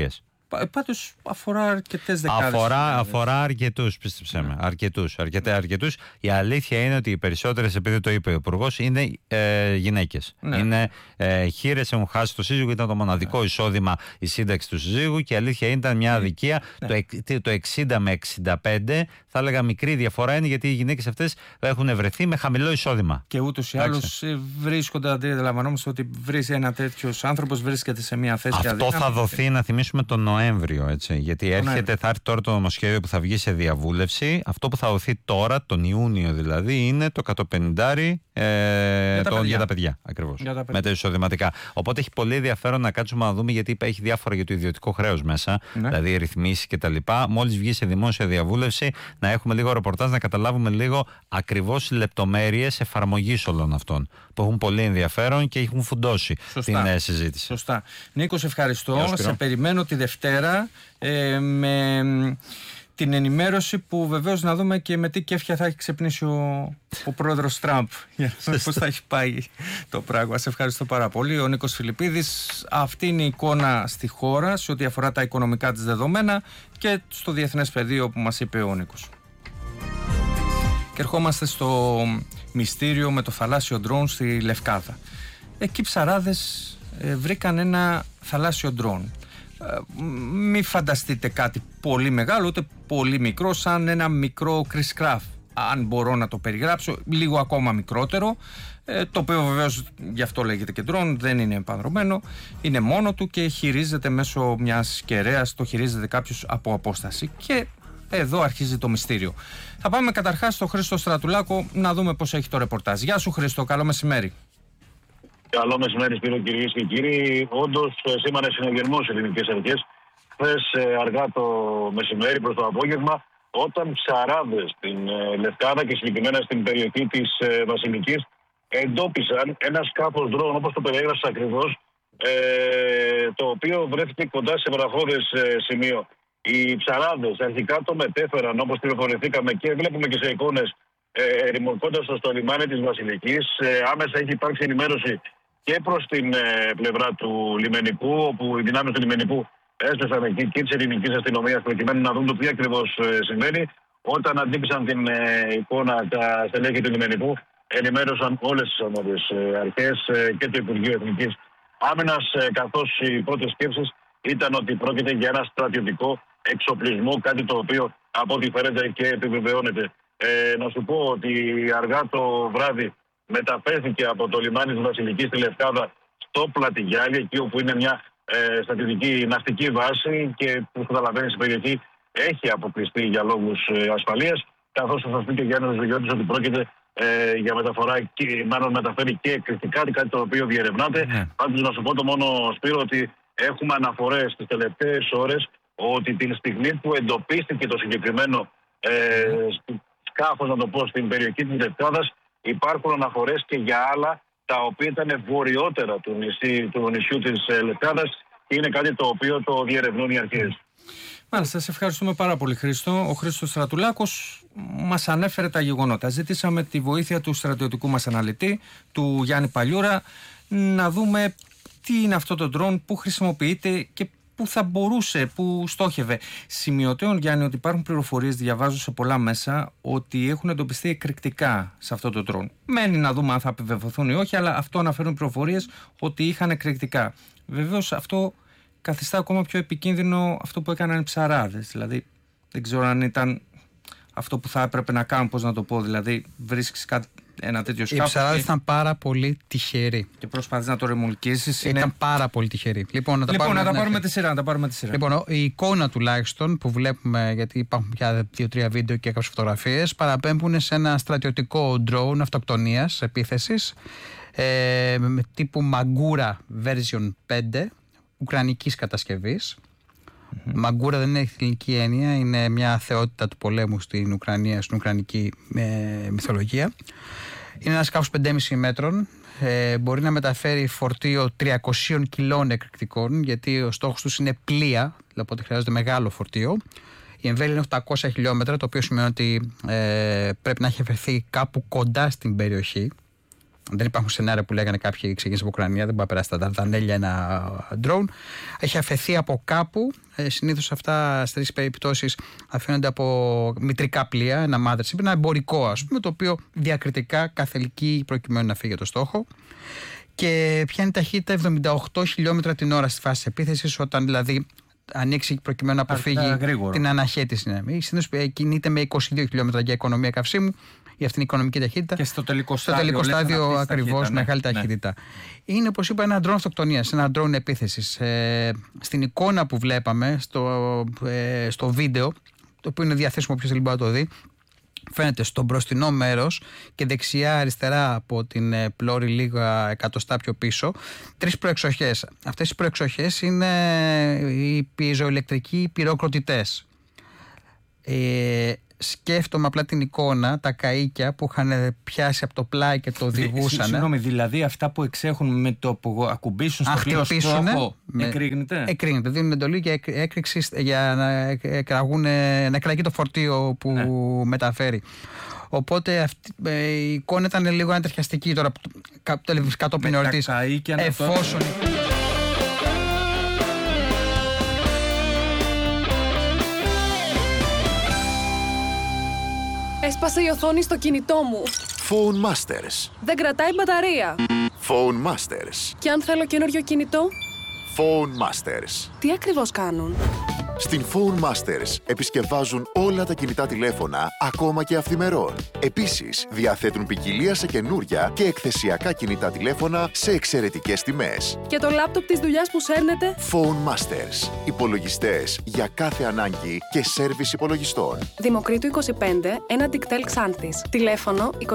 Πάντως αφορά αρκετές δεκάδες. Αφορά αρκετούς, πίστεψέ με. Αρκετούς. Η αλήθεια είναι ότι οι περισσότερες, επειδή το είπε ο Υπουργός, είναι γυναίκες. Ναι. Είναι χείρες, έχουν χάσει το σύζυγο, ήταν το μοναδικό εισόδημα η σύνταξη του συζύγου και η αλήθεια ήταν μια αδικία. Ναι. Το 60 με 65, θα έλεγα μικρή διαφορά είναι, γιατί οι γυναίκες αυτές έχουν βρεθεί με χαμηλό εισόδημα. Και ούτως ή άλλως βρίσκονται, αντιλαμβανόμαστε ότι ένα τέτοιος άνθρωπος βρίσκεται σε μια θέση. Αυτό θα δοθεί, να θυμίσουμε, τον Νοέμβριο, έτσι, γιατί θα έρθει τώρα το νομοσχέδιο που θα βγει σε διαβούλευση. Αυτό που θα δοθεί τώρα, τον Ιούνιο δηλαδή, είναι το 150 για τα παιδιά. Ακριβώς. Με τα εισοδηματικά. Οπότε έχει πολύ ενδιαφέρον να κάτσουμε να δούμε, γιατί έχει διάφορα για το ιδιωτικό χρέος μέσα, δηλαδή ρυθμίσεις κτλ. Μόλις βγει σε δημόσια διαβούλευση, να έχουμε λίγο ρεπορτάζ, να καταλάβουμε λίγο ακριβώς λεπτομέρειες εφαρμογής όλων αυτών, που έχουν πολύ ενδιαφέρον και έχουν φουντώσει την συζήτηση. Σωστά. Νίκο, σε ευχαριστώ. Σε περιμένω τη Δευτέρα με την ενημέρωση που βεβαίως να δούμε και με τι κέφια θα έχει ξυπνήσει ο πρόεδρος Τραμπ, για να δούμε πώς θα έχει πάει το πράγμα. Σε ευχαριστώ πάρα πολύ. Ο Νίκος Φιλιππίδης. Αυτή είναι η εικόνα στη χώρα σε ό,τι αφορά τα οικονομικά της δεδομένα και στο διεθνές πεδίο που μας είπε ο Νίκος. Και ερχόμαστε στο μυστήριο με το θαλάσσιο ντρόουν στη Λευκάδα. Εκεί ψαράδες βρήκαν ένα θαλάσσιο ντρόουν. Μην φανταστείτε κάτι πολύ μεγάλο ούτε πολύ μικρό, σαν ένα μικρό Chris Craft, αν μπορώ να το περιγράψω, λίγο ακόμα μικρότερο, το οποίο βεβαίως γι' αυτό λέγεται και ντρόουν, δεν είναι επανδρωμένο, είναι μόνο του και χειρίζεται μέσω μιας κεραίας, το χειρίζεται κάποιος από απόσταση. Και εδώ αρχίζει το μυστήριο. Θα πάμε καταρχάς στο Χρήστο Στρατουλάκο να δούμε πώς έχει το ρεπορτάζ. Γεια σου Χρήστο, καλό μεσημέρι. Καλό μεσημέρι, Σπύρο, κυρίες και κύριοι. Όντως, σήμερα συναγερμός ελληνικές αρχές. Χθες αργά το μεσημέρι προς το απόγευμα, όταν ψαράδες στην Λευκάδα και συγκεκριμένα στην περιοχή της Βασιλικής εντόπισαν ένα σκάφος ντρόουν, όπως το περιέγραψα ακριβώς, το οποίο βρέθηκε κοντά σε βραχώδες σημείο. Οι ψαράδες αρχικά το μετέφεραν, όπως πληροφορηθήκαμε και βλέπουμε και σε εικόνες, ρημωνκώντας στο λιμάνι της Βασιλικής. Άμεσα έχει υπάρξει ενημέρωση και προς την πλευρά του λιμενικού, όπου οι δυνάμεις του λιμενικού έστεσαν εκεί και της ελληνικής αστυνομίας προκειμένου να δουν το τι ακριβώς συμβαίνει. Όταν αντίκρισαν την εικόνα τα στελέχη του λιμενικού, ενημέρωσαν όλες τις αρμόδιες αρχές και το Υπουργείο Εθνικής Άμυνας, καθώς οι πρώτες σκέψεις ήταν ότι πρόκειται για ένα στρατιωτικό εξοπλισμό, κάτι το οποίο από ό,τι φαίνεται και επιβεβαιώνεται. Να σου πω ότι αργά το βράδυ μεταφέρθηκε από το λιμάνι της Βασιλικής στη Λευκάδα στο Πλατιγιάλι, εκεί όπου είναι μια στρατιωτική ναυτική βάση και που καταλαβαίνει η περιοχή έχει αποκλειστεί για λόγους ασφαλείας, καθώς θα σας πει και ο Γιάννης Βεγιώτης ότι πρόκειται για μεταφορά και μάλλον μεταφέρει και εκρηκτικά, κάτι το οποίο διερευνάται. Πάντως να σου πω το μόνο, Σπύρο, ότι έχουμε αναφορές τις τελευταίες ώρες ότι την στιγμή που εντοπίστηκε το συγκεκριμένο σκάφος, να το πω, στην περιοχή της Λευκάδας, υπάρχουν αναφορές και για άλλα τα οποία ήταν βορειότερα του νησιού της Λευκάδας και είναι κάτι το οποίο το διερευνούν οι αρχές. Μάλιστα, σε ευχαριστούμε πάρα πολύ Χρήστο. Ο Χρήστος Στρατουλάκος μας ανέφερε τα γεγονότα. Ζητήσαμε τη βοήθεια του στρατιωτικού μας αναλυτή, του Γιάννη Παλιούρα, να δούμε τι είναι αυτό το ντρόουν, πού χρησιμοποιείται και πού θα μπορούσε, πού στόχευε. Σημειωτέων, Γιάννη, ότι υπάρχουν πληροφορίες, διαβάζω σε πολλά μέσα, ότι έχουν εντοπιστεί εκρηκτικά σε αυτό το ντρόουν. Μένει να δούμε αν θα επιβεβαιωθούν ή όχι, αλλά αυτό αναφέρουν πληροφορίες ότι είχαν εκρηκτικά. Βεβαίως αυτό καθιστά ακόμα πιο επικίνδυνο αυτό που έκαναν οι ψαράδες. Δηλαδή, δεν ξέρω αν ήταν αυτό που θα έπρεπε να κάνουν, πώς να το πω, δηλαδή βρίσκεις ένα τέτοιο σκάφος. Οι ψαράδες ήταν πάρα πολύ τυχεροί. Και προσπαθείς να το ρεμουλκίσεις. Ήταν πάρα πολύ τυχεροί. Λοιπόν, να τα πάρουμε τη σειρά. Λοιπόν, η εικόνα τουλάχιστον που βλέπουμε, γιατί υπάρχουν πια 2-3 βίντεο και κάποιες φωτογραφίες, παραπέμπουν σε ένα στρατιωτικό drone αυτοκτονίας, επίθεσης, τύπου Μαγκούρα version 5, ουκρανικής κατασκευής. Μαγκούρα δεν έχει ελληνική έννοια, είναι μια θεότητα του πολέμου στην Ουκρανία, στην ουκρανική μυθολογία. Είναι ένα σκάφος 5,5 μέτρων, μπορεί να μεταφέρει φορτίο 300 κιλών εκρηκτικών, γιατί ο στόχος τους είναι πλοία, οπότε χρειάζεται μεγάλο φορτίο. Η εμβέλεια είναι 800 χιλιόμετρα, το οποίο σημαίνει ότι πρέπει να έχει βρεθεί κάπου κοντά στην περιοχή. Δεν υπάρχουν σενάρια που λέγανε κάποιοι ξεκίνησε από Ουκρανία, δεν μπορεί να περάσει τα Δαρδανέλια ένα drone. Έχει αφαιθεί από κάπου. Συνήθως αυτά στις περιπτώσεις αφήνονται από μητρικά πλοία, ένα mothership, ένα εμπορικό ας πούμε, το οποίο διακριτικά καθελκύει προκειμένου να φύγει για το στόχο. Και πιάνει ταχύτητα 78 χιλιόμετρα την ώρα στη φάση της επίθεσης, όταν δηλαδή ανοίξει προκειμένου να αποφύγει την αναχέτηση. Ναι. Συνήθως κινείται με 22 χιλιόμετρα για οικονομία καυσίμου, για αυτήν την οικονομική ταχύτητα. Και στο τελικό στάδιο ακριβώς μεγάλη ταχύτητα. Είναι, όπως είπα, ένα drone αυτοκτονίας, ένα drone επίθεσης. Στην εικόνα που βλέπαμε στο βίντεο, το οποίο είναι διαθέσιμο όποιος θέλει να το δει, φαίνεται στο μπροστινό μέρος και δεξιά-αριστερά από την πλώρη λίγα εκατοστά πιο πίσω 3 προεξοχές. Αυτές οι προεξοχές είναι οι πιεζοηλεκτρικοί πυροκροτητές. Σκέφτομαι απλά την εικόνα, τα καΐκια που είχαν πιάσει από το πλάι και το διβούσαν. Συγγνώμη, δηλαδή αυτά που εξέχουν με το που ακουμπήσουν στο πλοίο στόχο, εκρήγνεται. Εκρήγνεται, δίνουν εντολή για έκρηξη, για να εκραγεί το φορτίο που μεταφέρει. Οπότε η εικόνα ήταν λίγο αντριχιαστική τώρα κατόπιν εορτής. Εφόσον... Έσπασε η οθόνη στο κινητό μου. Phone Masters. Δεν κρατάει μπαταρία. Phone Masters. Και αν θέλω καινούριο κινητό? Phone Masters. Τι ακριβώς κάνουν? Στην Phone Masters επισκευάζουν όλα τα κινητά τηλέφωνα, ακόμα και αυθημερών. Επίσης, διαθέτουν ποικιλία σε καινούρια και εκθεσιακά κινητά τηλέφωνα σε εξαιρετικές τιμές. Και το λάπτοπ της δουλειάς που σέρνετε? Phone Masters. Υπολογιστές για κάθε ανάγκη και σέρβις υπολογιστών. Δημοκρίτου 25, ένα Dictel Xanthis. Τηλέφωνο 25 41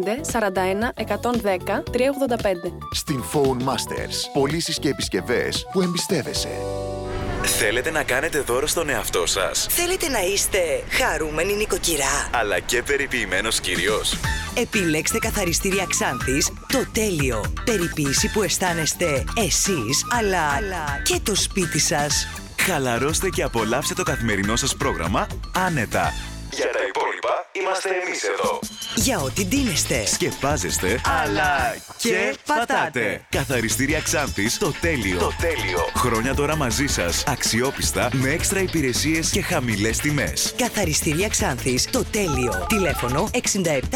110 385. Στην Phone Masters. Πωλήσεις και επισκευές που εμπιστεύεσαι. Θέλετε να κάνετε δώρο στον εαυτό σας? Θέλετε να είστε χαρούμενη νοικοκυρά, αλλά και περιποιημένος κύριος? Επιλέξτε καθαριστήρια Xanthis, το τέλειο. Περιποίηση που αισθάνεστε εσείς, αλλά και το σπίτι σας. Χαλαρώστε και απολαύστε το καθημερινό σας πρόγραμμα άνετα. Για τα υπόλοιπα είμαστε εμείς εδώ. Για ό,τι ντύνεστε, σκεπάζεστε, αλλά και πατάτε. Καθαριστήρια Xanthis, το τέλειο. Το τέλειο. Χρόνια τώρα μαζί σας, αξιόπιστα, με έξτρα υπηρεσίες και χαμηλές τιμές. Καθαριστήρια Xanthis, το τέλειο. Τηλέφωνο 67591.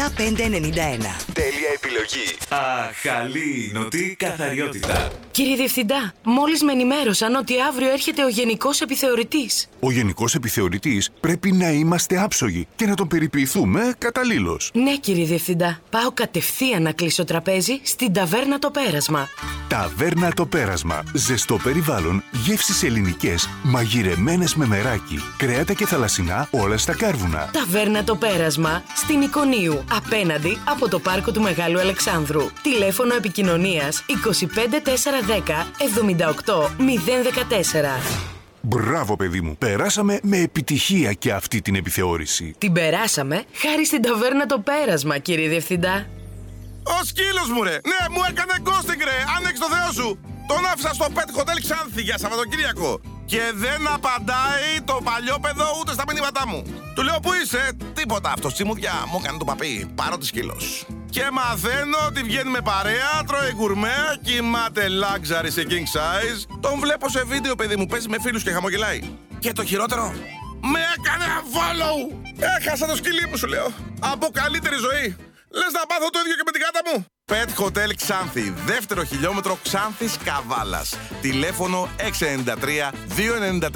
Τέλεια επιλογή. Αχαλήνωτη καθαριότητα. Κύριε Διευθυντά, μόλις με ενημέρωσαν ότι αύριο έρχεται ο Γενικός Επιθεωρητής. Ο Γενικός Επιθεωρητής πρέπει να είμαστε άψογοι και να τον περιποιηθούμε καταλήλως. Ναι, κύριε Διευθυντά. Πάω κατευθείαν να κλείσω τραπέζι στην Ταβέρνα Το Πέρασμα. Ταβέρνα Το Πέρασμα. Ζεστό περιβάλλον, γεύσεις ελληνικές, μαγειρεμένες με μεράκι, κρέατα και θαλασσινά, όλα στα κάρβουνα. Ταβέρνα Το Πέρασμα, στην Ικονίου, απέναντι από το πάρκο του Μεγάλου Αλεξάνδρου. Τηλέφωνο επικοινωνίας 25 410 78 014. Μπράβο, παιδί μου. Περάσαμε με επιτυχία και αυτή την επιθεώρηση. Την περάσαμε χάρη στην Ταβέρνα Το Πέρασμα, κύριε Διευθυντά. Ο σκύλος μου, ρε! Ναι, μου έκανε ghosting, ρε! Άνοιξε το Θεό σου! Τον άφησα στο Pet Hotel Xanthi για Σαββατοκύριακο. Και δεν απαντάει το παλιόπαιδο ούτε στα μηνύματά μου. Του λέω, πού είσαι? Τίποτα, αυτό τσιμουδιά. Μου έκανε το παπί. Πάρω τη σκύλος. Και μαθαίνω ότι βγαίνει με παρέα, τρώει γκουρμέ, κοιμάται luxury σε king size. Τον βλέπω σε βίντεο, παιδί μου, παίζει με φίλους και χαμογελάει. Και το χειρότερο, με έκανε follow! Έχασα το σκυλί μου, σου λέω. Από καλύτερη ζωή. Λες να πάθω το ίδιο και με την γάτα μου. Pet Hotel Xanthi, δεύτερο χιλιόμετρο Xanthis Καβάλας. Τηλέφωνο 693 294 7759.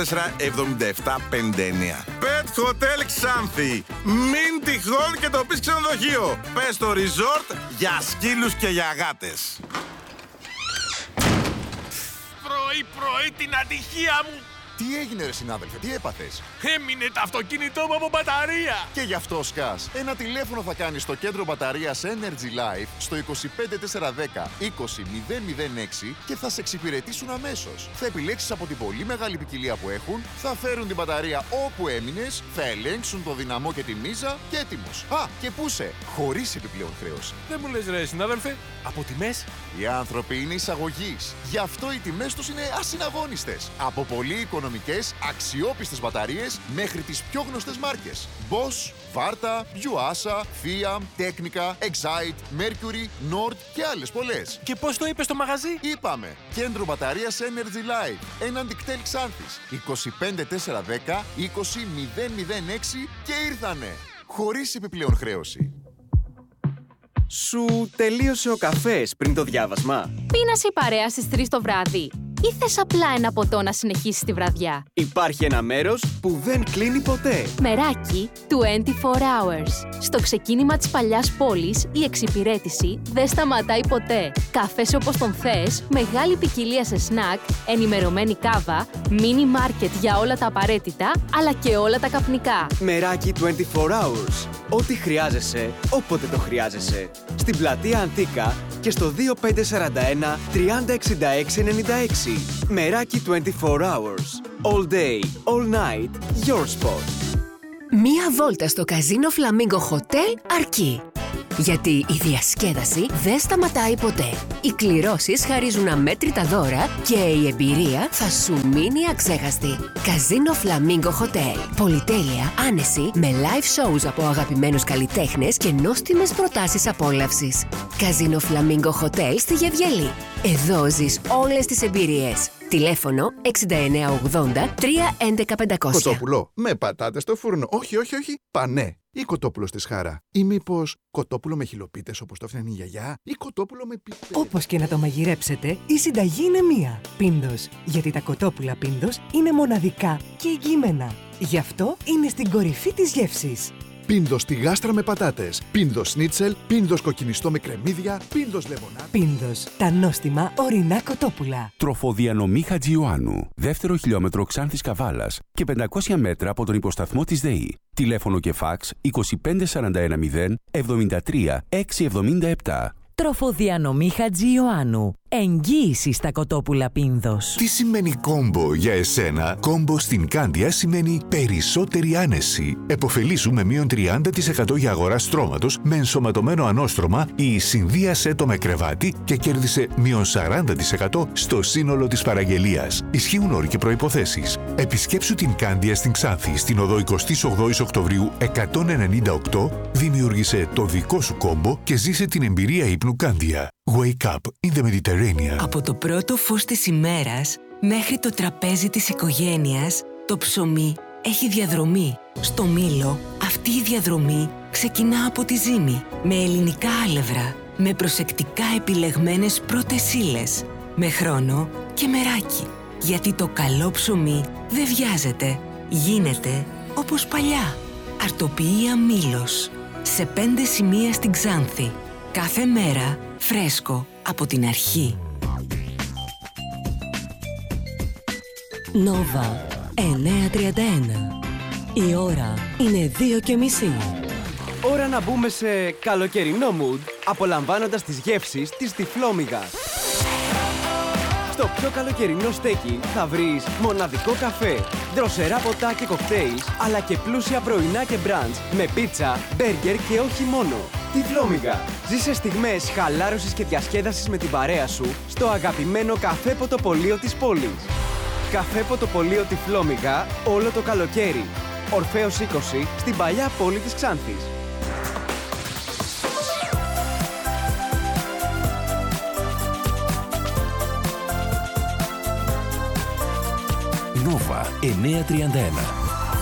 Pet Hotel Xanthi. Μην τυχόν και το πεις ξενοδοχείο. Πες το resort για σκύλους και για γάτες. Πρωί την ατυχία μου. Τι έγινε, ρε συνάδελφε, τι έπαθες? Έμεινε το αυτοκίνητό μου από μπαταρία. Και γι' αυτό σκάς. Ένα τηλέφωνο θα κάνεις στο κέντρο μπαταρίας Energy Life στο 25410 20006 και θα σε εξυπηρετήσουν αμέσως. Θα επιλέξεις από την πολύ μεγάλη ποικιλία που έχουν, θα φέρουν την μπαταρία όπου έμεινες, θα ελέγξουν το δυναμό και τη μίζα και έτοιμος. Α, και πούσε, χωρίς επιπλέον χρέωση. Δεν μου λες, ρε συνάδελφε, από τιμές? Οι άνθρωποι είναι εισαγωγής. Γι' αυτό οι τιμές τους είναι ασυναγώνιστες. Από πολύ οικονομικές οικονομικές, αξιόπιστες μπαταρίες μέχρι τις πιο γνωστές μάρκες. Bosch, Varta, Yuasa, Fiat, Technica, Excite, Mercury, Nord και άλλες πολλές. Και πώς το είπες στο μαγαζί? Είπαμε, κέντρο μπαταρίας Energy Life, έναντι κτέλ Ξάνθης, 25410 20006 και ήρθανε, χωρίς επιπλέον χρέωση. Σου τελείωσε ο καφές πριν το διάβασμα? Πίνασε η παρέα στις 3 το βράδυ ή θες απλά ένα ποτό να συνεχίσεις τη βραδιά? Υπάρχει ένα μέρος που δεν κλείνει ποτέ. Μεράκι 24 hours. Στο ξεκίνημα της παλιάς πόλης η εξυπηρέτηση δεν σταματάει ποτέ. Καφές όπως τον θες, μεγάλη ποικιλία σε σνακ, ενημερωμένη κάβα, μίνι μάρκετ για όλα τα απαραίτητα, αλλά και όλα τα καπνικά. Μεράκι 24 hours. Ό,τι χρειάζεσαι, όποτε το χρειάζεσαι. Στην πλατεία Αντίκα και στο 2541 306696. Μεράκι 24 hours. All day, all night, your spot. Μία βόλτα στο Καζίνο Φλαμίγκο Χοτέλ αρκεί. Γιατί η διασκέδαση δεν σταματάει ποτέ. Οι κληρώσεις χαρίζουν αμέτρητα δώρα και η εμπειρία θα σου μείνει αξέχαστη. Καζίνο Φλαμίγκο Χοτέλ. Πολυτέλεια, άνεση, με live shows από αγαπημένους καλλιτέχνες και νόστιμες προτάσεις απόλαυσης. Καζίνο Φλαμίγκο Χοτέλ στη Γεβγελή. Εδώ ζεις όλες τις εμπειρίες. Τηλέφωνο 6980 311 500. Κοτόπουλο με πατάτες στο φούρνο. Όχι, πανέ. Ή κοτόπουλο στη σχάρα. Ή μήπως κοτόπουλο με χιλοπίτες όπως το έφτιανε η γιαγιά. Ή κοτόπουλο με πιπέρι. Όπως και να το μαγειρέψετε, η συνταγή είναι μία. Πίνδος. Γιατί τα κοτόπουλα Πίνδος είναι μοναδικά και εγγυημένα. Γι' αυτό είναι στην κορυφή της γεύσης. Πίνδος στη γάστρα με πατάτες. Πίνδος σνίτσελ. Πίνδος κοκκινιστό με κρεμμύδια. Πίνδος λεμονά. Πίνδος. Τα νόστιμα ορεινά κοτόπουλα. Τροφοδιανομή Χατζιωάννου. Δεύτερο χιλιόμετρο Ξάνθης Καβάλας και 500 μέτρα από τον υποσταθμό της ΔΕΗ. Τηλέφωνο και φάξ 25410 73 677. Τροφοδιανομή Χατζιωάννου. Εγγύηση στα κοτόπουλα Πίνδος. Τι σημαίνει κόμπο για εσένα? Κόμπο στην Κάνδια σημαίνει περισσότερη άνεση. Εποφελήσου με μείον 30% για αγορά στρώματος με ενσωματωμένο ανώστρωμα ή συνδύασέ το με κρεβάτι και κέρδισε μείον 40% στο σύνολο της παραγγελίας. Ισχύουν όροι και προϋποθέσεις. Επισκέψου την Κάνδια στην Ξάνθη, στην οδό 28 Οκτωβρίου 198, δημιούργησε το δικό σου κόμπο και ζήσε την εμπειρία ύπνου Κάνδια. Wake up in the Mediterranean. Από το πρώτο φως της ημέρας μέχρι το τραπέζι της οικογένειας, το ψωμί έχει διαδρομή. Στο Μήλο, αυτή η διαδρομή ξεκινά από τη ζύμη, με ελληνικά άλευρα, με προσεκτικά επιλεγμένες πρώτες ύλες, με χρόνο και μεράκι. Γιατί το καλό ψωμί δεν βιάζεται, γίνεται όπως παλιά. Αρτοποιία Μήλος, σε 5 σημεία στην Ξάνθη. Κάθε μέρα φρέσκο από την αρχή. Νόβα 931. Η ώρα είναι 2:30. Ώρα να μπούμε σε καλοκαιρινό mood, απολαμβάνοντας τις γεύσεις της Τυφλόμυγας. Στο πιο καλοκαιρινό στέκι θα βρεις μοναδικό καφέ, δροσερά ποτά και κοκτέιλ, αλλά και πλούσια πρωινά και μπραντς με πίτσα, μπέργκερ και όχι μόνο. Τυφλόμυγα. Ζήσε στιγμές χαλάρωσης και διασκέδασης με την παρέα σου στο αγαπημένο καφέ ποτοπωλείο της πόλης. Καφέ ποτοπωλείο Τυφλόμυγα όλο το καλοκαίρι. Ορφέως 20 στην παλιά πόλη της Ξάνθης. Νόβα 931.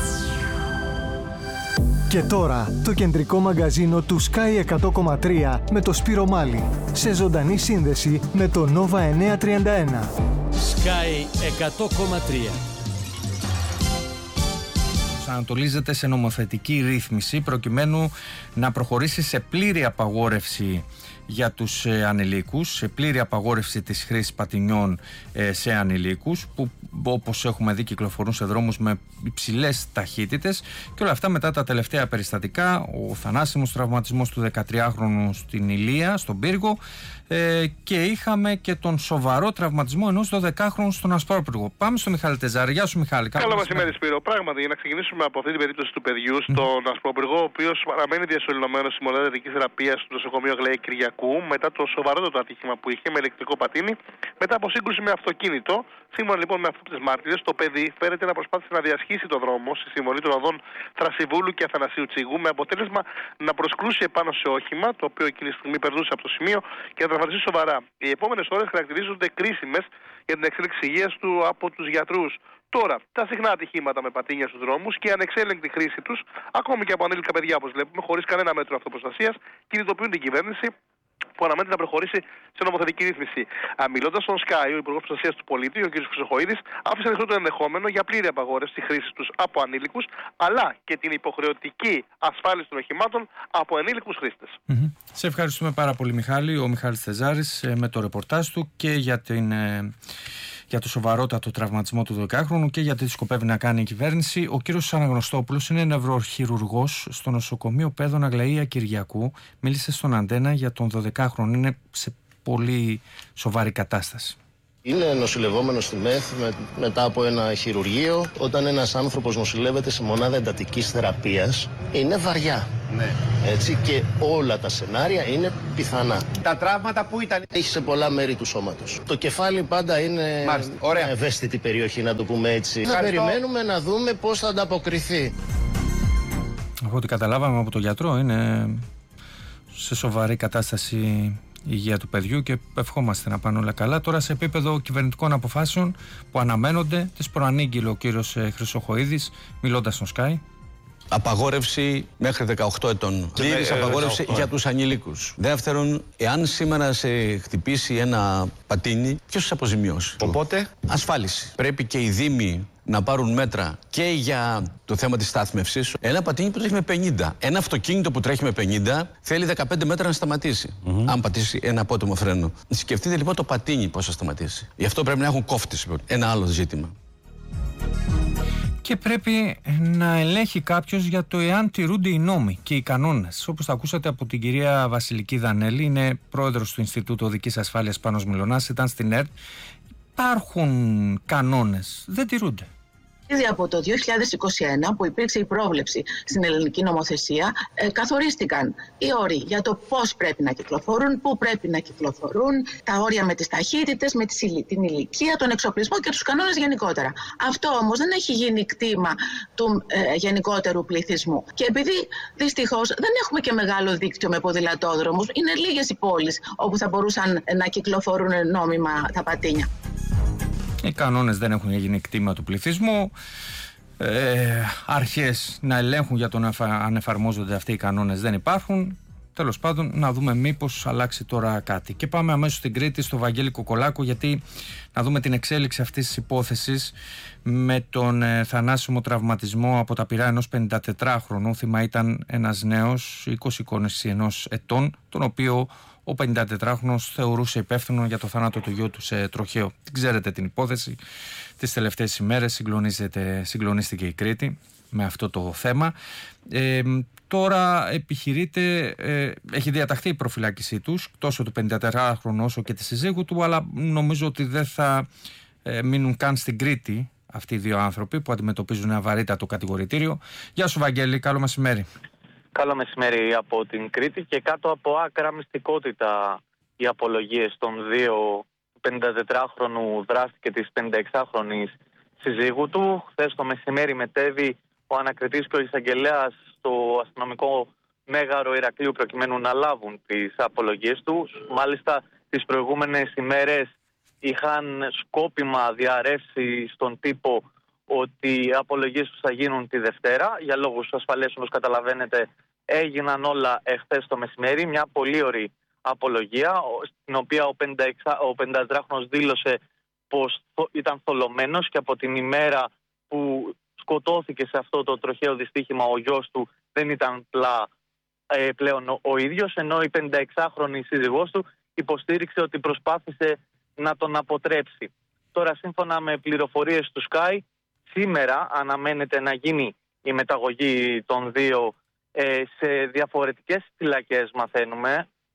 Και τώρα το κεντρικό μαγκαζίνο του Sky 100,3 με το Σπύρο Μάλι, σε ζωντανή σύνδεση με το Nova 931. Sky 100,3. Ανατολίζεται σε νομοθετική ρύθμιση προκειμένου να προχωρήσει σε πλήρη απαγόρευση για τους ανηλίκους, σε πλήρη απαγόρευση της χρήσης πατινιών σε ανηλίκους που, όπως έχουμε δει, κυκλοφορούν σε δρόμους με υψηλές ταχύτητες, και όλα αυτά μετά τα τελευταία περιστατικά, ο θανάσιμος τραυματισμός του 13χρονου στην Ηλία, στον Πύργο, και είχαμε και τον σοβαρό τραυματισμό ενός 12χρονου στον Ασπρόπυργο. Πάμε στο Μιχάλη Τεζάρη. Γεια σου, Μιχάλη. Καλό μεσημέρι, Σπύρο. Πράγματι, για να ξεκινήσουμε από αυτή την περίπτωση του παιδιού στον Ασπρόπυργο, ο οποίος παραμένει διασωληνωμένος στη μονάδα ιατρικής θεραπείας στο νοσοκομείο Αγλαία Κυριακού μετά το σοβαρότερο ατύχημα που είχε με ηλεκτρικό πατίνι, μετά από σύγκρουση με αυτοκίνητο. Σύμφωνα λοιπόν με αυτές τις μάρτυρες, το παιδί φέρεται να προσπάθησε να διασχίσει το δρόμο στη συμβολή των οδών Θρασιβούλου και Αθανασίου Τσίγου, με αποτέλεσμα να προσκρούσει επάνω σε όχημα, το οποίο εκείνη τη στιγμή περνούσε από το σημείο, και να τραυματιστεί σοβαρά. Οι επόμενες ώρες χαρακτηρίζονται κρίσιμες για την εξέλιξη υγείας του από τους γιατρούς. Τώρα, τα συχνά ατυχήματα με πατίνια στους δρόμους και η ανεξέλεγκτη χρήση τους, ακόμη και από ανήλικα παιδιά όπως βλέπουμε, χωρίς κανένα μέτρο αυτοπροστασίας, κινητοποιούν την κυβέρνηση, που αναμένεται να προχωρήσει σε νομοθετική ρύθμιση. Μιλώντας στον Sky, ο Υπουργός Προστασίας του Πολίτη, ο κ. Χρυσοχοΐδης, άφησε ανοιχτό το ενδεχόμενο για πλήρη απαγόρευση της χρήσης τους από ανήλικους, αλλά και την υποχρεωτική ασφάλιση των οχημάτων από ενήλικους χρήστες. Σε ευχαριστούμε πάρα πολύ, Μιχάλη. Ο Μιχάλης Τεζάρης με το ρεπορτάζ του και για το σοβαρότατο τραυματισμό του 12χρονου και γιατί σκοπεύει να κάνει η κυβέρνηση. Ο κύριος Αναγνωστόπουλος είναι νευροχειρουργός στο νοσοκομείο Πέδων Αγλαία Κυριακού. Μίλησε στον Αντένα για τον 12χρονο. Είναι σε πολύ σοβαρή κατάσταση. Είναι νοσηλευόμενος στη ΜΕΘ μετά από ένα χειρουργείο. Όταν ένας άνθρωπος νοσηλεύεται σε μονάδα εντατικής θεραπείας, είναι βαριά. Ναι. Έτσι, και όλα τα σενάρια είναι πιθανά. Τα τραύματα που ήταν? Έχει σε πολλά μέρη του σώματος. Το κεφάλι πάντα είναι μια ευαίσθητη περιοχή, να το πούμε έτσι. Θα περιμένουμε να δούμε πώς θα ανταποκριθεί. Από ό,τι καταλάβαμε από τον γιατρό, είναι σε σοβαρή κατάσταση η υγεία του παιδιού και ευχόμαστε να πάνε όλα καλά. Τώρα, σε επίπεδο κυβερνητικών αποφάσεων που αναμένονται, τις προανήγγειλε ο κύριος Χρυσοχοΐδης, μιλώντας στον Sky. Απαγόρευση μέχρι 18 ετών. Πλήρης απαγόρευση για τους ανηλίκους. Δεύτερον, εάν σήμερα σε χτυπήσει ένα πατίνι, ποιος σε αποζημιώσει? Οπότε, ασφάλιση. Πρέπει και οι δήμοι να πάρουν μέτρα και για το θέμα της στάθμευσης. Ένα πατίνι που τρέχει με 50. Ένα αυτοκίνητο που τρέχει με 50 θέλει 15 μέτρα να σταματήσει. Αν πατήσει ένα απότομο φρένο. Σκεφτείτε λοιπόν το πατίνι πώς θα σταματήσει. Γι' αυτό πρέπει να έχουν κόφτης. Ένα άλλο ζήτημα. Και πρέπει να ελέγχει κάποιος για το εάν τηρούνται οι νόμοι και οι κανόνες. Όπως τα ακούσατε από την κυρία Βασιλική Δανέλη, είναι πρόεδρος του Ινστιτούτου Οδικής Ασφάλειας Πάνος Μιλωνάς, ήταν στην ΕΡΤ. Υπάρχουν κανόνες, δεν τηρούνται. Ήδη από το 2021 που υπήρξε η πρόβλεψη στην ελληνική νομοθεσία, καθορίστηκαν οι όροι για το πώς πρέπει να κυκλοφορούν, πού πρέπει να κυκλοφορούν, τα όρια με τις ταχύτητες, με την ηλικία, τον εξοπλισμό και τους κανόνες γενικότερα. Αυτό όμως δεν έχει γίνει κτήμα του γενικότερου πληθυσμού. Και επειδή δυστυχώς δεν έχουμε και μεγάλο δίκτυο με ποδηλατόδρομους, είναι λίγες οι πόλεις όπου θα μπορούσαν να κυκλοφορούν νόμιμα τα πατίνια. Οι κανόνες δεν έχουν γίνει κτήμα του πληθυσμού. Αρχές να ελέγχουν για το αν εφαρμόζονται αυτοί οι κανόνες δεν υπάρχουν. Τέλος πάντων, να δούμε μήπως αλλάξει τώρα κάτι. Και πάμε αμέσως στην Κρήτη, στο Βαγγέλη Κοκολάκο, γιατί να δούμε την εξέλιξη αυτής της υπόθεσης με τον θανάσιμο τραυματισμό από τα πυρά ενός 54χρονου. Θύμα ήταν ένας νέος 20-21 ετών, τον οποίο ο 54χρονος θεωρούσε υπεύθυνο για το θάνατο του γιού του σε τροχαίο. Την ξέρετε την υπόθεση. Τις τελευταίες ημέρες συγκλονίστηκε η Κρήτη με αυτό το θέμα. Τώρα επιχειρείται, έχει διαταχθεί η προφυλάκησή τους, τόσο του 54χρονου όσο και της συζύγου του, αλλά νομίζω ότι δεν θα μείνουν καν στην Κρήτη αυτοί οι δύο άνθρωποι που αντιμετωπίζουν ένα βαρύτατο κατηγορητήριο. Γεια σου Βαγγέλη, καλό μεσημέρι. Καλό μεσημέρι από την Κρήτη και κάτω από άκρα μυστικότητα οι απολογίες των δύο 54χρονου δράστη και της 56χρονης συζύγου του. Χθες το μεσημέρι μετέβη ο ανακριτής και ο εισαγγελέας στο αστυνομικό μέγαρο Ηρακλείου προκειμένου να λάβουν τις απολογίες του. Μάλιστα τις προηγούμενες ημέρες είχαν σκόπιμα διαρρεύσει στον τύπο ότι οι απολογίες τους θα γίνουν τη Δευτέρα. Για λόγους ασφαλείας, όπως καταλαβαίνετε, έγιναν όλα εχθές το μεσημέρι. Μια πολύ ωραία απολογία, στην οποία ο 54χρονος δήλωσε πως ήταν θολωμένος και από την ημέρα που σκοτώθηκε σε αυτό το τροχαίο δυστύχημα ο γιος του δεν ήταν πλέον ο ίδιος, ενώ η 56χρονη σύζυγός του υποστήριξε ότι προσπάθησε να τον αποτρέψει. Τώρα, σύμφωνα με πληροφορίες του Sky, σήμερα αναμένεται να γίνει η μεταγωγή των δύο σε διαφορετικές φυλακές, μαθαίνουμε.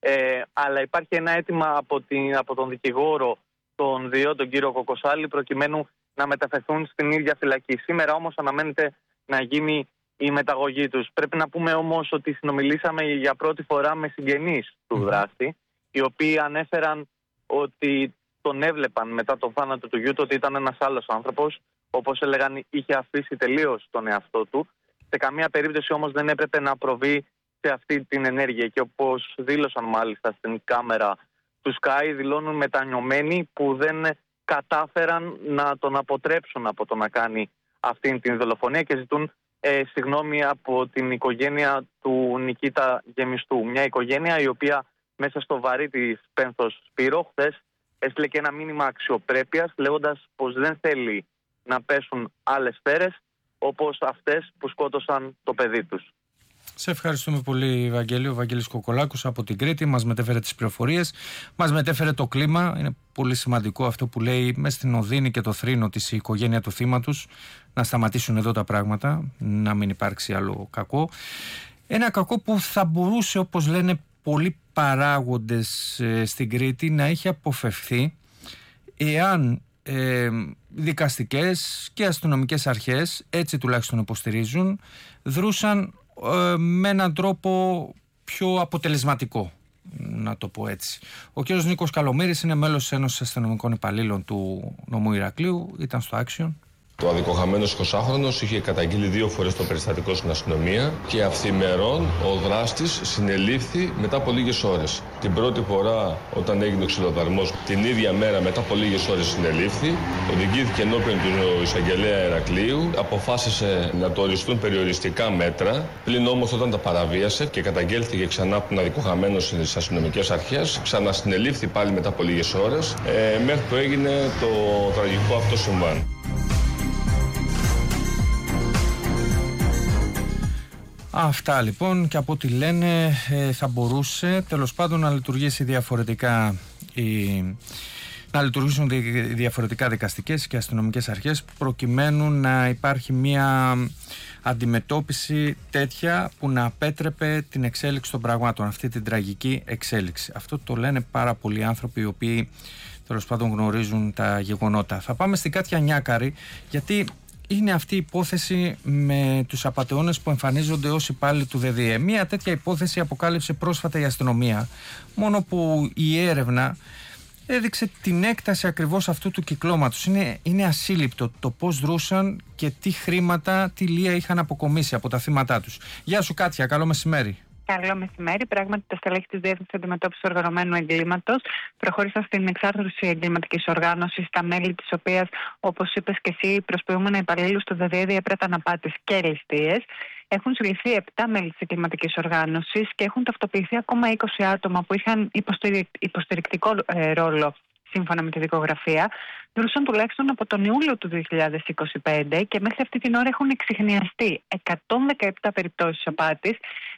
Αλλά υπάρχει ένα αίτημα από τον δικηγόρο των δύο, τον κύριο Κοκοσάλη, προκειμένου να μεταφερθούν στην ίδια φυλακή. Σήμερα όμως αναμένεται να γίνει η μεταγωγή τους. Πρέπει να πούμε όμως ότι συνομιλήσαμε για πρώτη φορά με συγγενείς του δράστη, οι οποίοι ανέφεραν ότι τον έβλεπαν μετά τον θάνατο του γιού του ότι ήταν ένας άλλος άνθρωπος. Όπως έλεγαν, είχε αφήσει τελείως τον εαυτό του. Σε καμία περίπτωση όμως δεν έπρεπε να προβεί σε αυτή την ενέργεια. Και όπως δήλωσαν μάλιστα στην κάμερα του Sky, δηλώνουν μετανιωμένοι που δεν κατάφεραν να τον αποτρέψουν από το να κάνει αυτή την δολοφονία και ζητούν συγγνώμη από την οικογένεια του Νικήτα Γεμιστού. Μια οικογένεια η οποία μέσα στο βαρύ της πένθος Σπύρο χθες έστειλε και ένα μήνυμα αξιοπρέπειας, λέγοντας πως δεν θέλει να πέσουν άλλες σφαίρες όπως αυτές που σκότωσαν το παιδί τους. Σε ευχαριστούμε πολύ, Βαγγέλη. Ο Βαγγέλης Κοκολάκος από την Κρήτη μας μετέφερε τις πληροφορίες, μας μετέφερε το κλίμα. Είναι πολύ σημαντικό αυτό που λέει μες στην οδύνη και το θρήνο της οικογένεια του θύματος, να σταματήσουν εδώ τα πράγματα, να μην υπάρξει άλλο κακό. Ένα κακό που θα μπορούσε, όπως λένε πολλοί παράγοντες στην Κρήτη, να είχε αποφευθεί εάν δικαστικές και αστυνομικές αρχές, έτσι τουλάχιστον υποστηρίζουν, δρούσαν με έναν τρόπο πιο αποτελεσματικό, να το πω έτσι. Ο κ. Νίκος Καλομύρης είναι μέλος της Ένωσης Αστυνομικών Υπαλλήλων του νομού Ηρακλείου, ήταν στο Action. Το αδικοχαμένος 20χρονος είχε καταγγείλει 2 φορές το περιστατικό στην αστυνομία και αυθημερών ο δράστης συνελήφθη μετά από λίγες ώρες. Την πρώτη φορά όταν έγινε ο ξυλοδαρμός, την ίδια μέρα μετά από λίγες ώρες συνελήφθη, οδηγήθηκε ενώπιον του εισαγγελέα Ηρακλείου, αποφάσισε να το οριστούν περιοριστικά μέτρα, πλην όμως όταν τα παραβίασε και καταγγέλθηκε ξανά από τον αδικοχαμένο στις αστυνομικές αρχές, ξανασυνελήφθη πάλι μετά από λίγες ώρες, μέχρι που έγινε το τραγικό αυτό συμβάν. Αυτά λοιπόν, και από ό,τι λένε θα μπορούσε τέλος πάντων να λειτουργήσει διαφορετικά να λειτουργήσουν διαφορετικά δικαστικές και αστυνομικές αρχές, προκειμένου να υπάρχει μια αντιμετώπιση τέτοια που να απέτρεπε την εξέλιξη των πραγμάτων, αυτή την τραγική εξέλιξη. Αυτό το λένε πάρα πολλοί άνθρωποι οι οποίοι τέλος πάντων γνωρίζουν τα γεγονότα. Θα πάμε στην Κάτια Νιάκαρη, γιατί είναι αυτή η υπόθεση με τους απατεώνες που εμφανίζονται ως υπάλληλοι του ΔΔΕ. Μία τέτοια υπόθεση αποκάλυψε πρόσφατα η αστυνομία, μόνο που η έρευνα έδειξε την έκταση ακριβώς αυτού του κυκλώματος. Είναι ασύλληπτο το πώς δρούσαν και τι χρήματα, τι λία είχαν αποκομίσει από τα θύματά τους. Γεια σου Κάτια, καλό μεσημέρι. Καλό μεσημέρι. Πράγματι, τα στελέχη της Διεύθυνσης Αντιμετώπισης Οργανωμένου Εγκλήματος προχώρησαν στην εξάρθρωση εγκληματικής οργάνωσης, τα μέλη της οποίας, όπως είπες και εσύ, προσποιούμενα υπαλλήλους του ΔΔΕ διέπραταν απάτες και ληστείες. Έχουν συλληφθεί 7 μέλη της εγκληματικής οργάνωσης και έχουν ταυτοποιηθεί ακόμα 20 άτομα που είχαν υποστηρικτικό ρόλο. Σύμφωνα με τη δικογραφία, δρούσαν τουλάχιστον από τον Ιούλιο του 2025 και μέχρι αυτή την ώρα έχουν εξιχνιαστεί 117 περιπτώσεις απάτης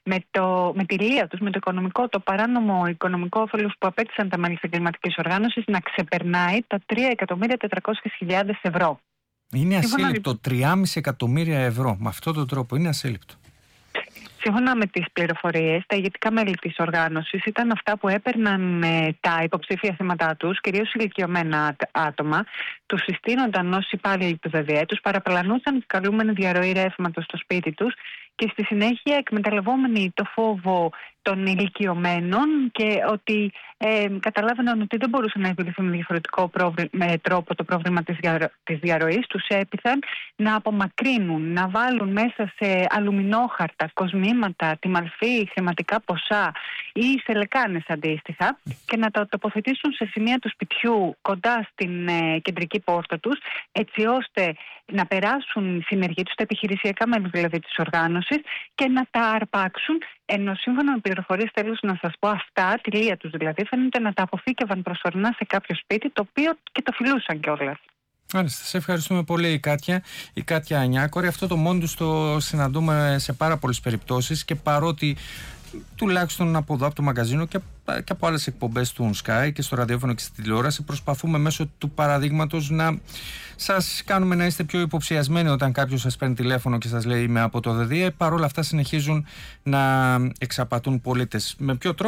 με τη λία τους, με το παράνομο οικονομικό όφελος που απέτυσαν τα μέλη της εγκληματικής οργάνωσης να ξεπερνάει τα 3.400.000 ευρώ. Είναι ασύλληπτο, 3,5 εκατομμύρια ευρώ. Με αυτόν τον τρόπο είναι ασύλληπτο. Σύμφωνα με τις πληροφορίες, τα ηγετικά μέλη της οργάνωσης ήταν αυτά που έπαιρναν τα υποψήφια θύματά τους, κυρίως ηλικιωμένα άτομα, τους συστήνονταν ως υπάλληλοι του ΔΔΕ, τους παραπλανούσαν την καλούμενη διαρροή ρεύματος στο σπίτι τους και στη συνέχεια εκμεταλλευόμενοι το φόβο των ηλικιωμένων και ότι καταλάβαιναν ότι δεν μπορούσαν να επιληθούν με διαφορετικό τρόπο το πρόβλημα της διαρροής, τους έπειθαν να απομακρύνουν, να βάλουν μέσα σε αλουμινόχαρτα, κοσμήματα, τιμαλφή, χρηματικά ποσά ή σε λεκάνες αντίστοιχα και να τα τοποθετήσουν σε σημεία του σπιτιού κοντά στην κεντρική πόρτα τους, έτσι ώστε να περάσουν συνεργοί τους, τα επιχειρησιακά μέλη δηλαδή της οργάνωσης, και να τα αρπάξουν, ενώ σύμφωνα με πληροφορίες, θέλω να σας πω, αυτά, τη λία τους δηλαδή, φαίνεται να τα αποθήκευαν προσωρινά σε κάποιο σπίτι, το οποίο και το φιλούσαν κιόλας. Μάλιστα, σε ευχαριστούμε πολύ η Κάτια Νιάκαρη. Αυτό το μόνο το συναντούμε σε πάρα πολλές περιπτώσεις και παρότι τουλάχιστον από εδώ από το μαγκαζίνο και από άλλες εκπομπές του Sky και στο ραδιόφωνο και στη τηλεόραση προσπαθούμε μέσω του παραδείγματος να σας κάνουμε να είστε πιο υποψιασμένοι όταν κάποιος σας παίρνει τηλέφωνο και σας λέει είμαι από το ΔΔΕ. Παρόλα αυτά συνεχίζουν να εξαπατούν πολίτες. Με ποιο τρόπο?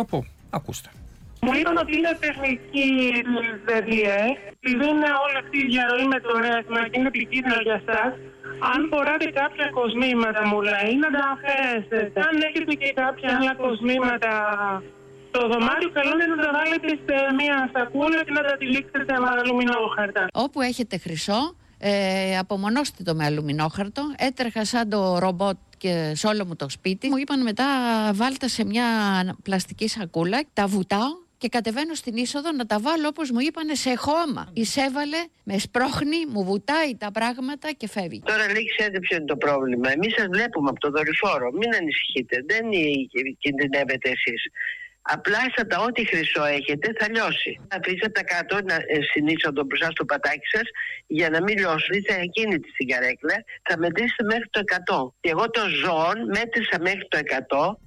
Ακούστε. Μου είπαν ότι είναι τεχνική παιδεία. Επειδή είναι όλη αυτή η διαρροή με το ρεύμα και είναι επικίνδυνο για εσάς, αν φοράτε κάποια κοσμήματα, μου λέει, να τα αφαιρέσετε. Αν έχετε και κάποια άλλα κοσμήματα στο δωμάτιο, καλό είναι να τα βάλετε σε μια σακούλα και να τα τυλίξετε με αλουμινόχαρτα. Όπου έχετε χρυσό, απομονώστε το με αλουμινόχαρτο. Έτρεχα σαν το ρομπότ και σε όλο μου το σπίτι. Μου είπαν μετά βάλτε σε μια πλαστική σακούλα, τα βουτάω και κατεβαίνω στην είσοδο να τα βάλω όπως μου είπανε σε χώμα. Εισέβαλε, με σπρώχνει, μου βουτάει τα πράγματα και φεύγει. Τώρα ξέρετε ποιο είναι το πρόβλημα. Εμείς σας βλέπουμε από το δορυφόρο. Μην ανησυχείτε. Δεν κινδυνεύετε εσείς. Απλά ό,τι χρυσό έχετε θα λιώσει. Αφήστε τα κάτω στην είσοδο μπροστά στο πατάκι σας για να μην λιώσουν. Είστε ακίνητοι στην καρέκλα. Θα μετρήσετε μέχρι το 100. Και εγώ το ζώων μέτρησα μέχρι το 100.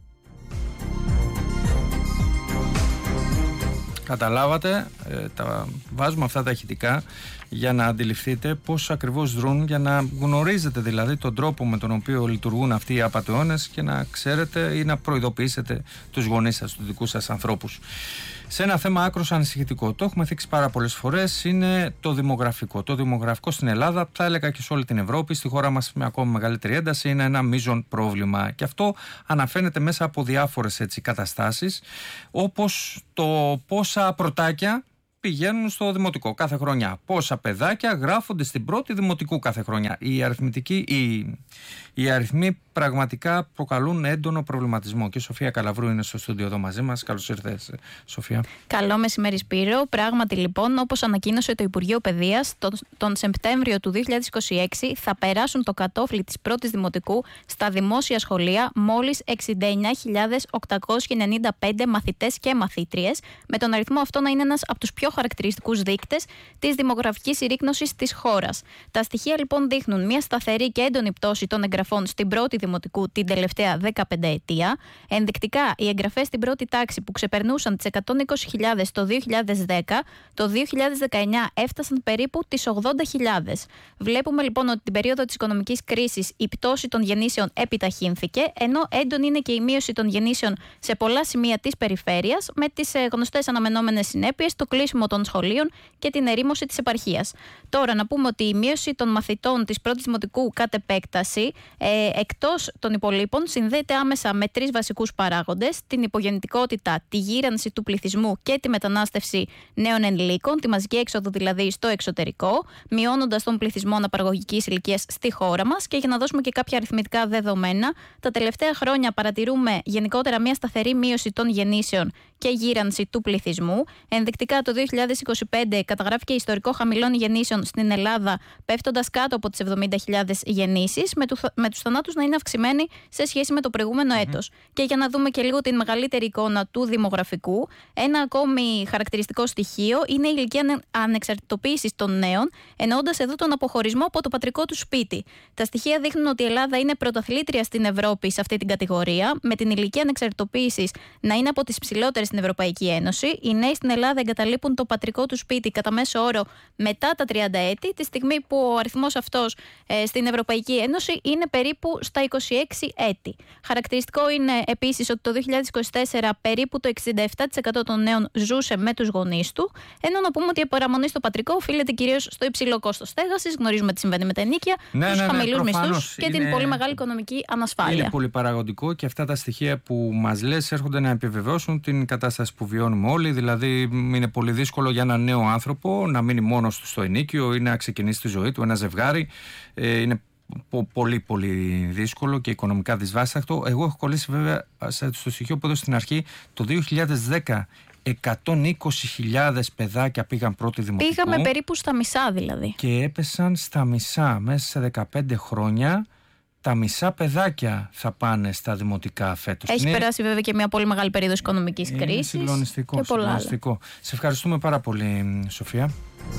Καταλάβατε, τα βάζουμε αυτά τα ηχητικά για να αντιληφθείτε πώς ακριβώς δρούν, για να γνωρίζετε δηλαδή τον τρόπο με τον οποίο λειτουργούν αυτοί οι απατεώνες και να ξέρετε ή να προειδοποιήσετε τους γονείς σας, τους δικούς σας ανθρώπους. Σε ένα θέμα άκρως ανησυχητικό, το έχουμε θίξει πάρα πολλές φορές, είναι το δημογραφικό. Το δημογραφικό στην Ελλάδα, θα έλεγα και σε όλη την Ευρώπη, στη χώρα μας με ακόμη μεγαλύτερη ένταση, είναι ένα μείζον πρόβλημα. Και αυτό αναφέρεται μέσα από διάφορες καταστάσεις, όπως το πόσα πρωτάκια πηγαίνουν στο δημοτικό κάθε χρονιά. Πόσα παιδάκια γράφονται στην πρώτη δημοτικού κάθε χρονιά. Οι αριθμοί πραγματικά προκαλούν έντονο προβληματισμό. Και η Σοφία Καλαβρού είναι στο στούντιο εδώ μαζί μας. Καλώς ήρθες, Σοφία. Καλό μεσημέρι, Σπύρο. Πράγματι, λοιπόν, όπως ανακοίνωσε το Υπουργείο Παιδείας, τον Σεπτέμβριο του 2026 θα περάσουν το κατόφλι της πρώτης δημοτικού στα δημόσια σχολεία μόλις 69.895 μαθητές και μαθήτριες, με τον αριθμό αυτό να είναι ένας από τους πιο χαρακτηριστικούς δείκτες της δημογραφικής συρρίκνωσης της χώρας. Τα στοιχεία λοιπόν δείχνουν μια σταθερή και έντονη πτώση των εγγραφών στην πρώτη δημοτικού την τελευταία 15 ετία. Ενδεικτικά, οι εγγραφές στην πρώτη τάξη που ξεπερνούσαν τις 120.000 το 2010, το 2019 έφτασαν περίπου τις 80.000. Βλέπουμε λοιπόν ότι την περίοδο της οικονομικής κρίσης η πτώση των γεννήσεων επιταχύνθηκε, ενώ έντονη είναι και η μείωση των γεννήσεων σε πολλά σημεία της περιφέρειας, με τις γνωστές αναμενόμενες συνέπειες, το κλείσιμο των σχολείων και την ερήμωση της επαρχίας. Τώρα, να πούμε ότι η μείωση των μαθητών της πρώτης δημοτικού κατ' επέκταση, εκτός των υπολείπων, συνδέεται άμεσα με τρεις βασικούς παράγοντες: την υπογεννητικότητα, τη γύρανση του πληθυσμού και τη μετανάστευση νέων ενηλίκων, τη μαζική έξοδο δηλαδή στο εξωτερικό, μειώνοντας τον πληθυσμό αναπαραγωγικής ηλικίας στη χώρα μας. Και για να δώσουμε και κάποια αριθμητικά δεδομένα, τα τελευταία χρόνια παρατηρούμε γενικότερα μια σταθερή μείωση των γεννήσεων και γύρανση του πληθυσμού. Ενδεικτικά, το 2025 καταγράφηκε ιστορικό χαμηλών γεννήσεων στην Ελλάδα, πέφτοντας κάτω από τις 70.000 γεννήσεις, με τους θανάτους να είναι αυξημένοι σε σχέση με το προηγούμενο έτος. Και για να δούμε και λίγο την μεγαλύτερη εικόνα του δημογραφικού, ένα ακόμη χαρακτηριστικό στοιχείο είναι η ηλικία ανεξαρτητοποίησης των νέων, εννοώντας εδώ τον αποχωρισμό από το πατρικό του σπίτι. Τα στοιχεία δείχνουν ότι η Ελλάδα είναι πρωταθλήτρια στην Ευρώπη σε αυτή την κατηγορία, με την ηλικία ανεξαρτητοποίησης να είναι από τις ψηλότερες στην Ευρωπαϊκή Ένωση. Οι νέοι στην Ελλάδα εγκαταλείπουν το πατρικό του σπίτι κατά μέσο όρο μετά τα 30 έτη, τη στιγμή που ο αριθμός αυτός στην Ευρωπαϊκή Ένωση είναι περίπου στα 26 έτη. Χαρακτηριστικό είναι επίσης ότι το 2024 περίπου το 67% των νέων ζούσε με τους γονείς του, ενώ να πούμε ότι η παραμονή στο πατρικό οφείλεται κυρίως στο υψηλό κόστος στέγασης, γνωρίζουμε τι συμβαίνει με τα ενοίκια, τους χαμηλούς μισθούς και την πολύ μεγάλη οικονομική ανασφάλεια. Είναι πολύ παραγωγικό και αυτά τα στοιχεία που μας λες έρχονται να επιβεβαιώσουν την κατάσταση που βιώνουμε όλοι. Δηλαδή, είναι πολύ δύσκολο για έναν νέο άνθρωπο να μείνει μόνος του στο ενοίκιο ή να ξεκινήσει τη ζωή του, ένα ζευγάρι. Είναι πολύ πολύ δύσκολο και οικονομικά δυσβάσταχτο. Εγώ έχω κολλήσει βέβαια στο στοιχείο που έδωσε στην αρχή, το 2010 120.000 παιδάκια πήγαν πρώτη δημοτικού. Πήγαμε περίπου στα μισά δηλαδή. Και έπεσαν στα μισά μέσα σε 15 χρόνια. Τα μισά παιδάκια θα πάνε στα δημοτικά φέτος. Έχει περάσει βέβαια και μια πολύ μεγάλη περίοδος οικονομικής κρίσης. Συγκλονιστικό. Σε ευχαριστούμε πάρα πολύ, Σοφία.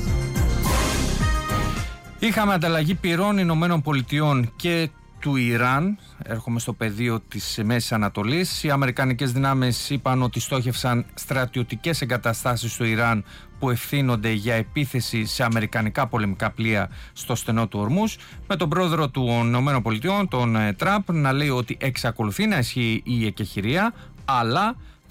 Είχαμε ανταλλαγή πυρών Ηνωμένων Πολιτειών και του Ιράν. Έρχομαι στο πεδίο της Μέσης Ανατολής. Οι αμερικανικές δυνάμεις είπαν ότι στόχευσαν στρατιωτικές εγκαταστάσεις στο Ιράν που ευθύνονται για επίθεση σε αμερικανικά πολεμικά πλοία στο στενό του Ορμούζ, με τον πρόεδρο των ΗΠΑ, τον Τραμπ, να λέει ότι εξακολουθεί να ισχύει η εκεχηρία, αλλά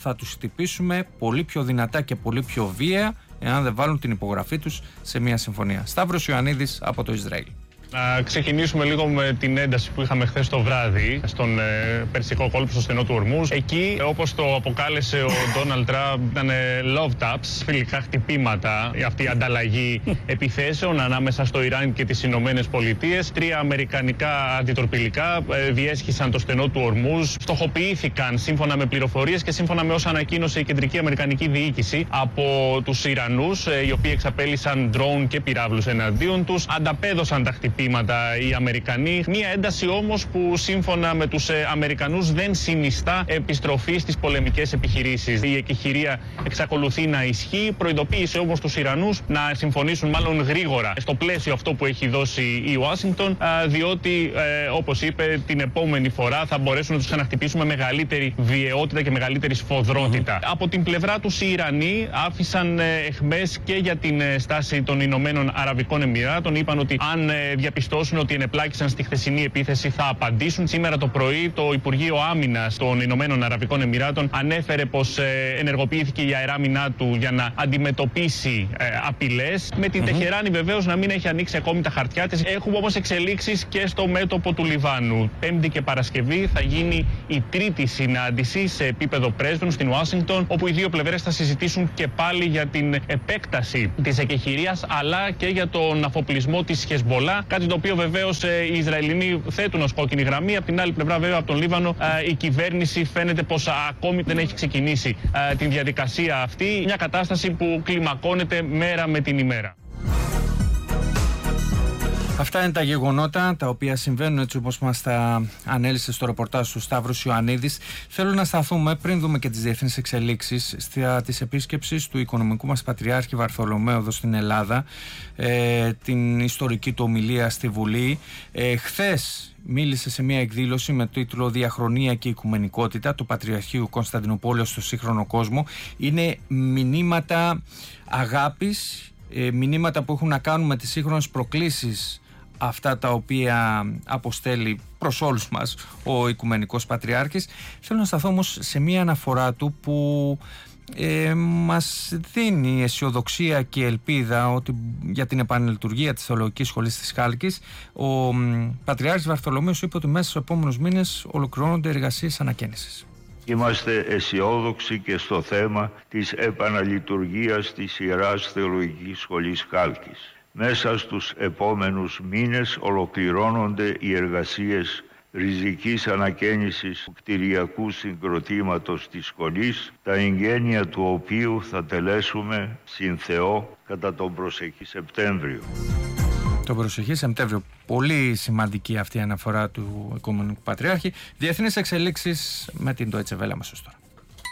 θα τους χτυπήσουμε πολύ πιο δυνατά και πολύ πιο βία εάν δεν βάλουν την υπογραφή τους σε μια συμφωνία. Σταύρος Ιωαννίδης από το Ισραήλ. Να ξεκινήσουμε λίγο με την ένταση που είχαμε χθες το βράδυ στον Περσικό κόλπο, στο στενό του Ορμούζ. Εκεί, όπως το αποκάλεσε ο Ντόναλντ Τραμπ, ήταν love taps, φιλικά χτυπήματα, αυτή η ανταλλαγή επιθέσεων ανάμεσα στο Ιράν και τις Ηνωμένες Πολιτείες. 3 αμερικανικά αντιτορπιλικά διέσχισαν το στενό του Ορμούζ. Στοχοποιήθηκαν σύμφωνα με πληροφορίες και σύμφωνα με όσα ανακοίνωσε η κεντρική αμερικανική διοίκηση από τους Ιρανούς, οι οποίοι εξαπέλυσαν ντρόουν και πυράβλους εναντίον τους. Ανταπέδωσαν τα χτυπήματα οι Αμερικανοί. Μία ένταση όμως που σύμφωνα με τους Αμερικανούς δεν συνιστά επιστροφή στις πολεμικές επιχειρήσεις. Η εκεχηρία εξακολουθεί να ισχύει. Προειδοποίησε όμως τους Ιρανούς να συμφωνήσουν μάλλον γρήγορα στο πλαίσιο αυτό που έχει δώσει η Ουάσιγκτον, διότι όπως είπε την επόμενη φορά θα μπορέσουν να τους ξαναχτυπήσουν με μεγαλύτερη βιαιότητα και μεγαλύτερη σφοδρότητα. Από την πλευρά τους οι Ιρανοί άφησαν εχμές και για την στάση των Ηνωμένων Αραβικών Εμιράτων. Είπαν ότι αν διαπιστώσουν ότι ενεπλάκησαν στη χθεσινή επίθεση θα απαντήσουν. Σήμερα το πρωί το Υπουργείο Άμυνας των Ηνωμένων Αραβικών Εμιράτων ανέφερε πως ενεργοποιήθηκε η αεράμινά του για να αντιμετωπίσει απειλές. Με την Τεχεράνη βεβαίως να μην έχει ανοίξει ακόμη τα χαρτιά της. Έχουμε όμως εξελίξεις και στο μέτωπο του Λιβάνου. Πέμπτη και Παρασκευή θα γίνει η τρίτη συνάντηση σε επίπεδο πρέσβεων στην Ουάσιγκτον, όπου οι δύο πλευρές θα συζητήσουν και πάλι για την επέκταση της εκεχηρίας αλλά και για τον αφοπλισμό της Χεσμπολά. Κάτι το οποίο βεβαίως οι Ισραηλινοί θέτουν ως κόκκινη γραμμή. Από την άλλη πλευρά, βέβαια, από τον Λίβανο, η κυβέρνηση φαίνεται πως ακόμη δεν έχει ξεκινήσει την διαδικασία αυτή. Μια κατάσταση που κλιμακώνεται μέρα με την ημέρα. Αυτά είναι τα γεγονότα τα οποία συμβαίνουν έτσι όπως μας τα ανέλησε στο ρεπορτάζ του Σταύρος Ιωαννίδης. Θέλω να σταθούμε πριν δούμε και τις διεθνείς εξελίξεις της επίσκεψης του οικονομικού μας Πατριάρχη Βαρθολομαίου εδώ στην Ελλάδα, την ιστορική του ομιλία στη Βουλή. Χθες μίλησε σε μια εκδήλωση με τίτλο «Διαχρονία και Οικουμενικότητα» του Πατριαρχείου Κωνσταντινουπόλεως στο σύγχρονο κόσμο. Είναι μηνύματα αγάπης, μηνύματα που έχουν να κάνουν με τις σύγχρονες προκλήσεις, αυτά τα οποία αποστέλει προς όλους μας ο Οικουμενικός Πατριάρχης. Θέλω να σταθώ όμως σε μία αναφορά του που μας δίνει αισιοδοξία και ελπίδα ότι για την επανελειτουργία της Θεολογικής Σχολής της Χάλκης. Ο Πατριάρχης Βαρθολομαίος είπε ότι μέσα στους επόμενους μήνες ολοκληρώνονται εργασίες ανακαίνησης. Είμαστε αισιόδοξοι και στο θέμα της επαναλειτουργίας της Ιεράς Θεολογικής Σχολής Χάλκης. Μέσα στους επόμενους μήνες ολοκληρώνονται οι εργασίες ριζικής ανακαίνησης του κτηριακού συγκροτήματος της σχολής, τα εγγένεια του οποίου θα τελέσουμε συν Θεό κατά τον προσεχή Σεπτέμβριο. Τον προσεχή Σεπτέμβριο. Πολύ σημαντική αυτή η αναφορά του Οικουμενικού Πατριάρχη. Διεθνείς εξελίξεις με την Deutsche Welle αμέσως τώρα.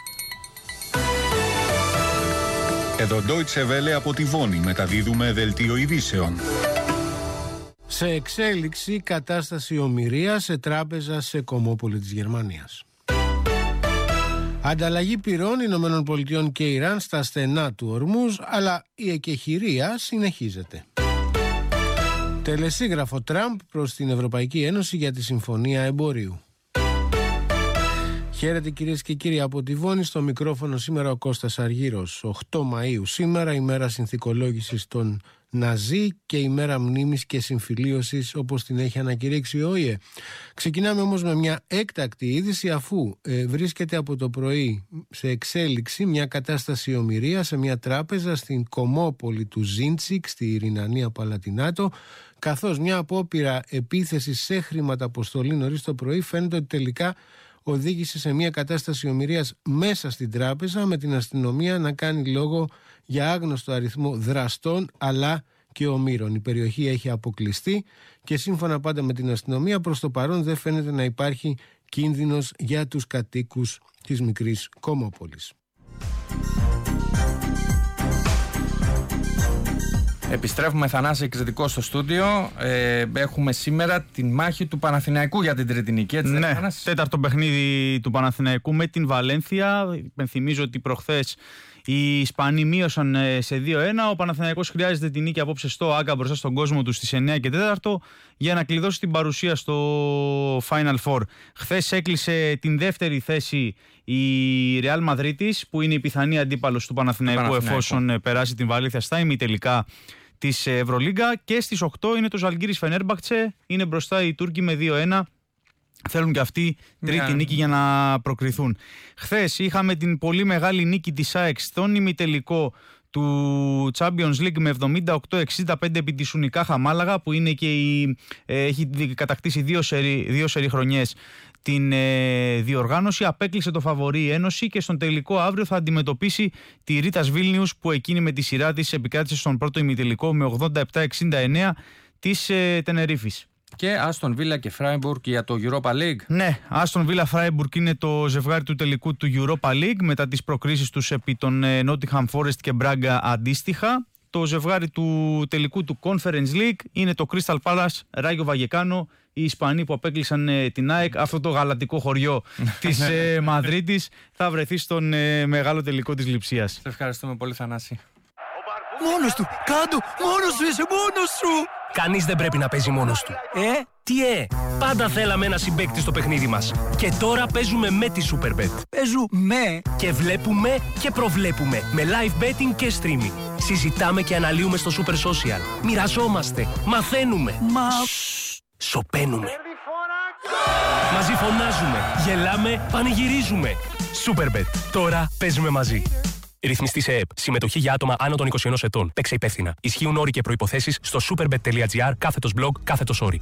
Εδώ Deutsche Welle από τη Βόνη μεταδίδουμε δελτίο ειδήσεων. Σε εξέλιξη κατάσταση ομηρίας σε τράπεζα σε Κομόπολη της Γερμανίας. Ανταλλαγή πυρών Ηνωμένων Πολιτειών και Ιράν στα στενά του Ορμούζ, αλλά η εκεχηρία συνεχίζεται. Τελεσίγραφο Τραμπ προς την Ευρωπαϊκή Ένωση για τη Συμφωνία Εμπορίου. Χαίρετε κυρίες και κύριοι από τη Βόνη, στο μικρόφωνο σήμερα ο Κώστας Αργύρος. 8 Μαΐου σήμερα, ημέρα συνθηκολόγησης των Ναζί και ημέρα μνήμης και συμφιλίωσης όπως την έχει ανακηρύξει ο ΟΗΕ. Ξεκινάμε όμως με μια έκτακτη είδηση, αφού βρίσκεται από το πρωί σε εξέλιξη μια κατάσταση ομηρία σε μια τράπεζα στην Κομόπολη του Ζίντσικ στη Ρινανία Παλατινάτο, καθώς μια απόπειρα επίθεση σε χρηματαποστολή νωρίς το πρωί φαίνεται ότι τελικά οδήγησε σε μια κατάσταση ομηρίας μέσα στην τράπεζα, με την αστυνομία να κάνει λόγο για άγνωστο αριθμό δραστών αλλά και ομήρων. Η περιοχή έχει αποκλειστεί και σύμφωνα πάντα με την αστυνομία προς το παρόν δεν φαίνεται να υπάρχει κίνδυνος για τους κατοίκους της μικρής Κομόπολης. Επιστρέφουμε, Θανάση Εξαιρετικό, στο στούντιο. Έχουμε σήμερα τη μάχη του Παναθηναϊκού για την τρίτη νίκη, έτσι? Ναι, τέταρτο παιχνίδι του Παναθηναϊκού με την Βαλένθια. Υπενθυμίζω ότι προχθές οι Ισπανοί μείωσαν σε 2-1. Ο Παναθηναϊκός χρειάζεται την νίκη απόψε στο Άκα μπροστά στον κόσμο του στις 9 και 4 για να κλειδώσει την παρουσία στο Final Four. Χθες έκλεισε την δεύτερη θέση η Real Μαδρίτης, που είναι η πιθανή αντίπαλος του Παναθηναϊκού εφόσον περάσει την Βαλένθια στα ημιτελικά της Ευρωλίγκα. Και στις 8 είναι το Ζαλγκίρις Φενέρμπαχτσε, είναι μπροστά οι Τούρκοι με 2-1. Θέλουν και αυτοί τρίτη νίκη για να προκριθούν. Χθες είχαμε την πολύ μεγάλη νίκη της ΑΕΚ στον ημιτελικό του Champions League με 78-65 επί τη Unicaja Μάλαγα, που είναι και έχει κατακτήσει δύο σερί χρονιές την διοργάνωση. Απέκλεισε το φαβορί η Ένωση και στον τελικό αύριο θα αντιμετωπίσει τη Ρίτας Βίλνιους, που εκείνη με τη σειρά της επικράτησε στον πρώτο ημιτελικό με 87-69 της Τενερίφης. Και Άστον Βίλα και Φράιμπουργκ για το Europa League. Ναι, Άστον Βίλα Φράιμπουργκ είναι το ζευγάρι του τελικού του Europa League μετά τις προκρίσεις τους επί των Nottingham Forest και Μπράγκα αντίστοιχα. Το ζευγάρι του τελικού του Conference League είναι το Crystal Palace Ράγιο Βαγεκάνο, οι Ισπανοί που απέκλεισαν την ΑΕΚ. Αυτό το γαλατικό χωριό της Μαδρίτης θα βρεθεί στον μεγάλο τελικό της Λειψίας. Σε ευχαριστούμε πολύ, Θανάση. Μόνος του! Κάντο! Μόνος σου είσαι! Μόνος σου! Κανείς δεν πρέπει να παίζει μόνος του. Τι Πάντα θέλαμε ένα συμπαίκτη στο παιχνίδι μας. Και τώρα παίζουμε με τη Superbet. Παίζουμε και βλέπουμε και προβλέπουμε με live betting και streaming. Συζητάμε και αναλύουμε στο Super Social. Μοιραζόμαστε, μαθαίνουμε. Σωπαίνουμε. Μαζί φωνάζουμε, γελάμε, πανηγυρίζουμε. Superbet. Τώρα παίζουμε μαζί. Ρυθμιστή σε ΕΕΠ. Συμμετοχή για άτομα άνω των 21 ετών. Παίξε υπεύθυνα. Ισχύουν όροι και προϋποθέσεις στο superbet.gr/blog/όροι.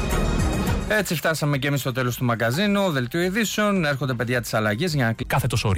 Έτσι φτάσαμε και εμείς στο τέλος του μαγκαζίνου. Δελτίο ειδήσεων. Έρχονται παιδιά τις αλλαγές για να όροι.